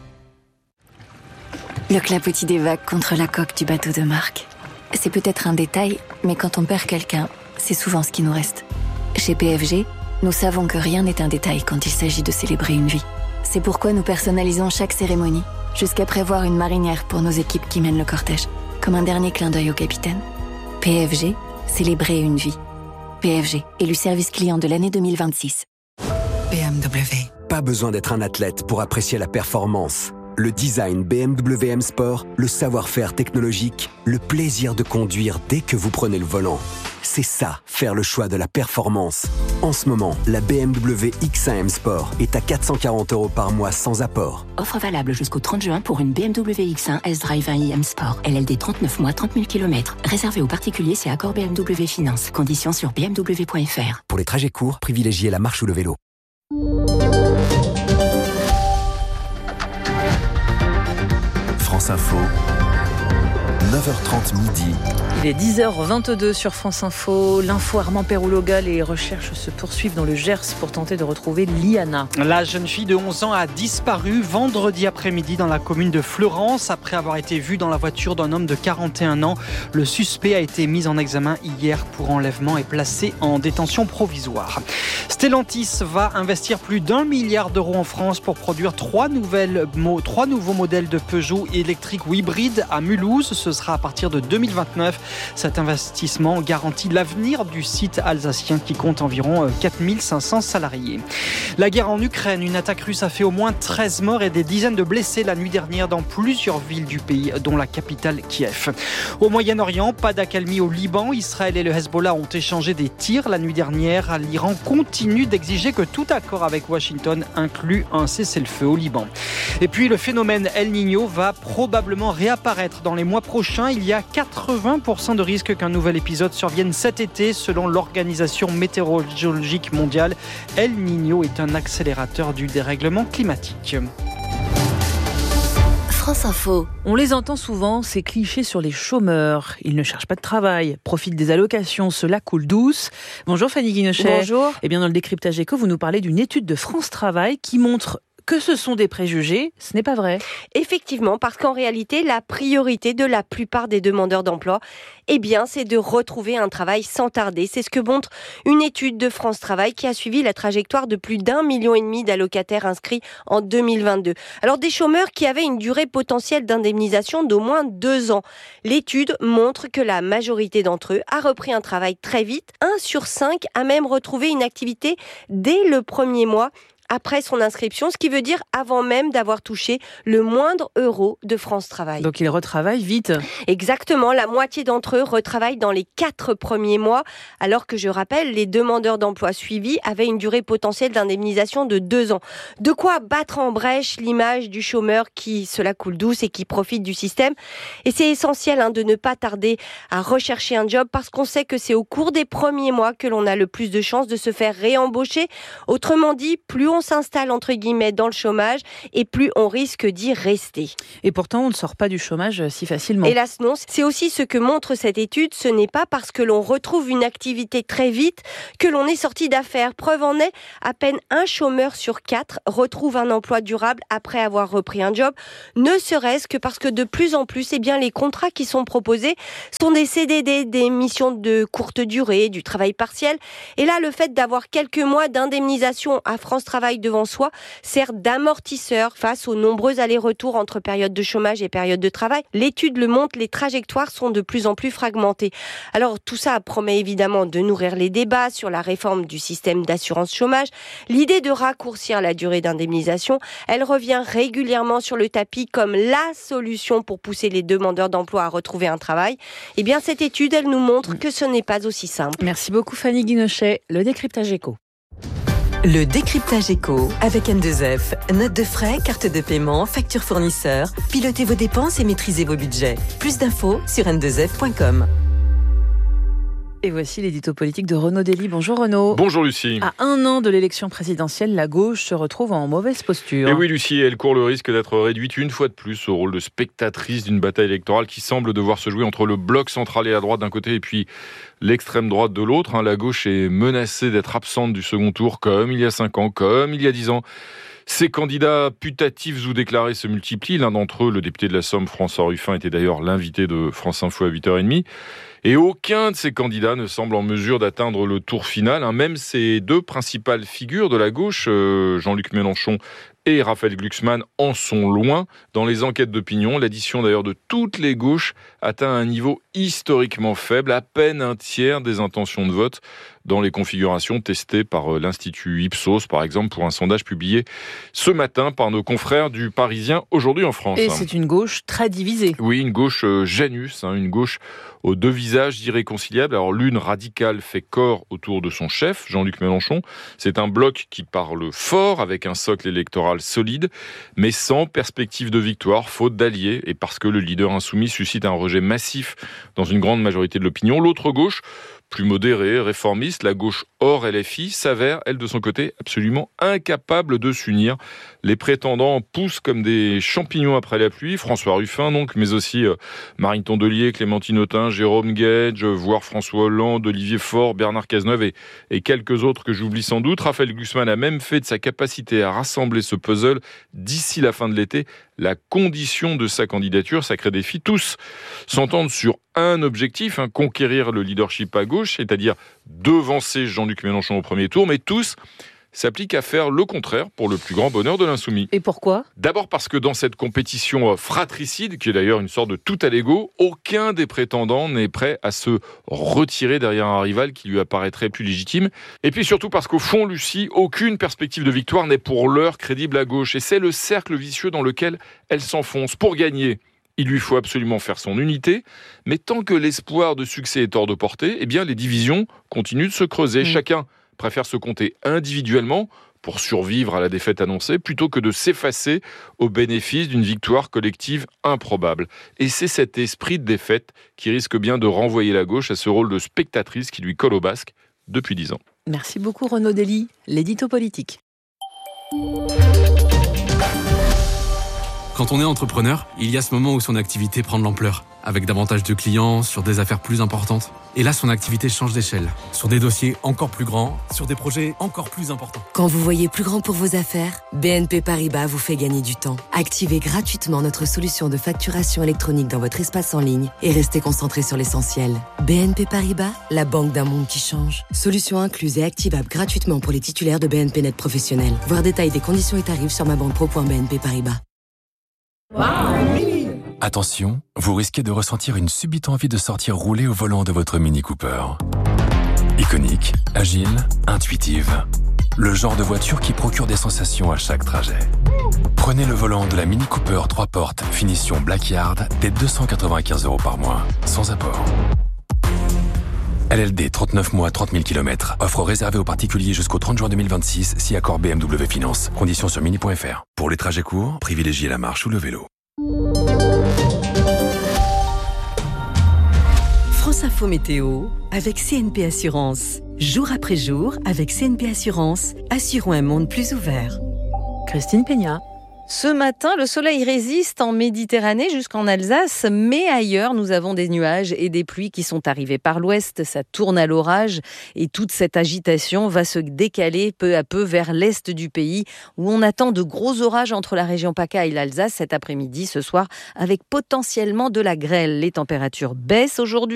Le clapotis des vagues contre la coque du bateau de Marc. C'est peut-être un détail, mais quand on perd quelqu'un, c'est souvent ce qui nous reste. Chez P F G, nous savons que rien n'est un détail quand il s'agit de célébrer une vie. C'est pourquoi nous personnalisons chaque cérémonie, jusqu'à prévoir une marinière pour nos équipes qui mènent le cortège, comme un dernier clin d'œil au capitaine. P F G, célébrer une vie. P F G, élu service client de l'année deux mille vingt-six. B M W. Pas besoin d'être un athlète pour apprécier la performance. Le design B M W M Sport, le savoir-faire technologique, le plaisir de conduire dès que vous prenez le volant. C'est ça, faire le choix de la performance. En ce moment, la B M W X un M Sport est à quatre cent quarante euros par mois sans apport. Offre valable jusqu'au trente juin pour une B M W X un S-Drive un i M Sport. L L D trente-neuf mois, trente mille kilomètres. Réservé aux particuliers, c'est accord B M W Finance. Conditions sur b m w point f r. Pour les trajets courts, privilégiez la marche ou le vélo. France Info, neuf heures trente midi. Il est dix heures vingt-deux sur France Info. L'info Armand Pérouloga, les recherches se poursuivent dans le Gers pour tenter de retrouver Liana. La jeune fille de onze ans a disparu vendredi après-midi dans la commune de Fleurance après avoir été vue dans la voiture d'un homme de quarante et un ans. Le suspect a été mis en examen hier pour enlèvement et placé en détention provisoire. Stellantis va investir plus d'un milliard d'euros en France pour produire trois, nouvelles, trois nouveaux modèles de Peugeot électriques ou hybrides à Mulhouse. Ce sera à partir de deux mille vingt-neuf. Cet investissement garantit l'avenir du site alsacien qui compte environ quatre mille cinq cents salariés. La guerre en Ukraine, une attaque russe a fait au moins treize morts et des dizaines de blessés la nuit dernière dans plusieurs villes du pays, dont la capitale Kiev. Au Moyen-Orient, pas d'accalmie au Liban. Israël et le Hezbollah ont échangé des tirs la nuit dernière. L'Iran continue d'exiger que tout accord avec Washington inclue un cessez-le-feu au Liban. Et puis le phénomène El Niño va probablement réapparaître dans les mois prochains. Il y a quatre-vingts pour cent de risque qu'un nouvel épisode survienne cet été, selon l'Organisation météorologique mondiale. El Niño est un accélérateur du dérèglement climatique. France Info. On les entend souvent, ces clichés sur les chômeurs. Ils ne cherchent pas de travail, profitent des allocations, cela coule douce. Bonjour Fanny Guinochet. Bonjour. Eh bien, dans le décryptage éco, vous nous parlez d'une étude de France Travail qui montre que ce sont des préjugés. Ce n'est pas vrai. Effectivement, parce qu'en réalité, la priorité de la plupart des demandeurs d'emploi, eh bien, c'est de retrouver un travail sans tarder. C'est ce que montre une étude de France Travail qui a suivi la trajectoire de plus d'un million et demi d'allocataires inscrits en deux mille vingt-deux. Alors, des chômeurs qui avaient une durée potentielle d'indemnisation d'au moins deux ans. L'étude montre que la majorité d'entre eux a repris un travail très vite. Un sur cinq a même retrouvé une activité dès le premier mois après son inscription, ce qui veut dire avant même d'avoir touché le moindre euro de France Travail. Donc ils retravaillent vite. Exactement, la moitié d'entre eux retravaillent dans les quatre premiers mois, alors que je rappelle, les demandeurs d'emploi suivis avaient une durée potentielle d'indemnisation de deux ans. De quoi battre en brèche l'image du chômeur qui se la coule douce et qui profite du système. Et c'est essentiel hein, de ne pas tarder à rechercher un job parce qu'on sait que c'est au cours des premiers mois que l'on a le plus de chances de se faire réembaucher. Autrement dit, plus on On s'installe entre guillemets dans le chômage et plus on risque d'y rester. Et pourtant, on ne sort pas du chômage si facilement. Hélas non, c'est aussi ce que montre cette étude. Ce n'est pas parce que l'on retrouve une activité très vite que l'on est sorti d'affaires. Preuve en est, à peine un chômeur sur quatre retrouve un emploi durable après avoir repris un job. Ne serait-ce que parce que de plus en plus, eh bien, les contrats qui sont proposés sont des C D D, des missions de courte durée, du travail partiel. Et là, le fait d'avoir quelques mois d'indemnisation à France Travail devant soi sert d'amortisseur face aux nombreux allers-retours entre période de chômage et période de travail. L'étude le montre, les trajectoires sont de plus en plus fragmentées. Alors tout ça promet évidemment de nourrir les débats sur la réforme du système d'assurance chômage. L'idée de raccourcir la durée d'indemnisation, elle revient régulièrement sur le tapis comme la solution pour pousser les demandeurs d'emploi à retrouver un travail. Eh bien cette étude, elle nous montre que ce n'est pas aussi simple. Merci beaucoup Fanny Guinochet. Le décryptage éco. Le décryptage éco avec N deux F. Notes de frais, carte de paiement, facture fournisseur. Pilotez vos dépenses et maîtrisez vos budgets. Plus d'infos sur n deux f point com. Et voici l'édito politique de Renaud Dely. Bonjour Renaud. Bonjour Lucie. À un an de l'élection présidentielle, la gauche se retrouve en mauvaise posture. Et oui Lucie, elle court le risque d'être réduite une fois de plus au rôle de spectatrice d'une bataille électorale qui semble devoir se jouer entre le bloc central et la droite d'un côté et puis l'extrême droite de l'autre. La gauche est menacée d'être absente du second tour comme il y a cinq ans, comme il y a dix ans. Ces candidats putatifs ou déclarés se multiplient. L'un d'entre eux, le député de la Somme, François Ruffin, était d'ailleurs l'invité de France Info à huit heures trente. Et aucun de ces candidats ne semble en mesure d'atteindre le tour final. Même ces deux principales figures de la gauche, euh, Jean-Luc Mélenchon et Raphaël Glucksmann, en sont loin. Dans les enquêtes d'opinion, l'addition d'ailleurs de toutes les gauches atteint un niveau historiquement faible, à peine un tiers des intentions de vote dans les configurations testées par l'Institut Ipsos, par exemple, pour un sondage publié ce matin par nos confrères du Parisien aujourd'hui en France. Et c'est une gauche très divisée. Oui, une gauche Janus, hein, une gauche aux deux visages irréconciliables. Alors l'une radicale fait corps autour de son chef, Jean-Luc Mélenchon. C'est un bloc qui parle fort, avec un socle électoral solide, mais sans perspective de victoire, faute d'alliés, et parce que le leader insoumis suscite un rejet massif dans une grande majorité de l'opinion. L'autre gauche, plus modérée, réformiste, la gauche hors L F I, s'avère, elle de son côté, absolument incapable de s'unir. Les prétendants poussent comme des champignons après la pluie, François Ruffin donc, mais aussi euh, Marine Tondelier, Clémentine Autain, Jérôme Guedj, voire François Hollande, Olivier Faure, Bernard Cazeneuve et, et quelques autres que j'oublie sans doute. Raphaël Glucksmann a même fait de sa capacité à rassembler ce puzzle d'ici la fin de l'été la condition de sa candidature. Sacré défi, tous s'entendent sur un objectif, hein, conquérir le leadership à gauche, c'est-à-dire devancer Jean-Luc Mélenchon au premier tour, mais tous s'applique à faire le contraire pour le plus grand bonheur de l'insoumis. Et pourquoi ? D'abord parce que dans cette compétition fratricide, qui est d'ailleurs une sorte de tout à l'ego, aucun des prétendants n'est prêt à se retirer derrière un rival qui lui apparaîtrait plus légitime. Et puis surtout parce qu'au fond, Lucie, aucune perspective de victoire n'est pour l'heure crédible à gauche. Et c'est le cercle vicieux dans lequel elle s'enfonce. Pour gagner, il lui faut absolument faire son unité, mais tant que l'espoir de succès est hors de portée, eh bien les divisions continuent de se creuser. Mmh. Chacun préfère se compter individuellement pour survivre à la défaite annoncée, plutôt que de s'effacer au bénéfice d'une victoire collective improbable. Et c'est cet esprit de défaite qui risque bien de renvoyer la gauche à ce rôle de spectatrice qui lui colle au basque depuis dix ans. Merci beaucoup Renaud Dely, l'édito politique. Quand on est entrepreneur, il y a ce moment où son activité prend de l'ampleur, avec davantage de clients, sur des affaires plus importantes. Et là, son activité change d'échelle, sur des dossiers encore plus grands, sur des projets encore plus importants. Quand vous voyez plus grand pour vos affaires, B N P Paribas vous fait gagner du temps. Activez gratuitement notre solution de facturation électronique dans votre espace en ligne et restez concentré sur l'essentiel. B N P Paribas, la banque d'un monde qui change. Solution incluse et activable gratuitement pour les titulaires de B N P Net professionnels. Voir détail des conditions et tarifs sur ma banque pro point b n p paribas. Attention, vous risquez de ressentir une subite envie de sortir rouler au volant de votre Mini Cooper. Iconique, agile, intuitive. Le genre de voiture qui procure des sensations à chaque trajet. Prenez le volant de la Mini Cooper trois portes, finition Blackyard, dès deux cent quatre-vingt-quinze euros par mois, sans apport. L L D, trente-neuf mois, trente mille kilomètres. Offre réservée aux particuliers jusqu'au trente juin deux mille vingt-six, si accord B M W Finance. Conditions sur mini point f r. Pour les trajets courts, privilégiez la marche ou le vélo. France Info Météo avec C N P Assurance. Jour après jour, avec C N P Assurance, assurons un monde plus ouvert. Christine Peña. Ce matin, le soleil résiste en Méditerranée jusqu'en Alsace, mais ailleurs, nous avons des nuages et des pluies qui sont arrivés par l'ouest. Ça tourne à l'orage et toute cette agitation va se décaler peu à peu vers l'est du pays, où on attend de gros orages entre la région PACA et l'Alsace cet après-midi, ce soir, avec potentiellement de la grêle. Les températures baissent aujourd'hui.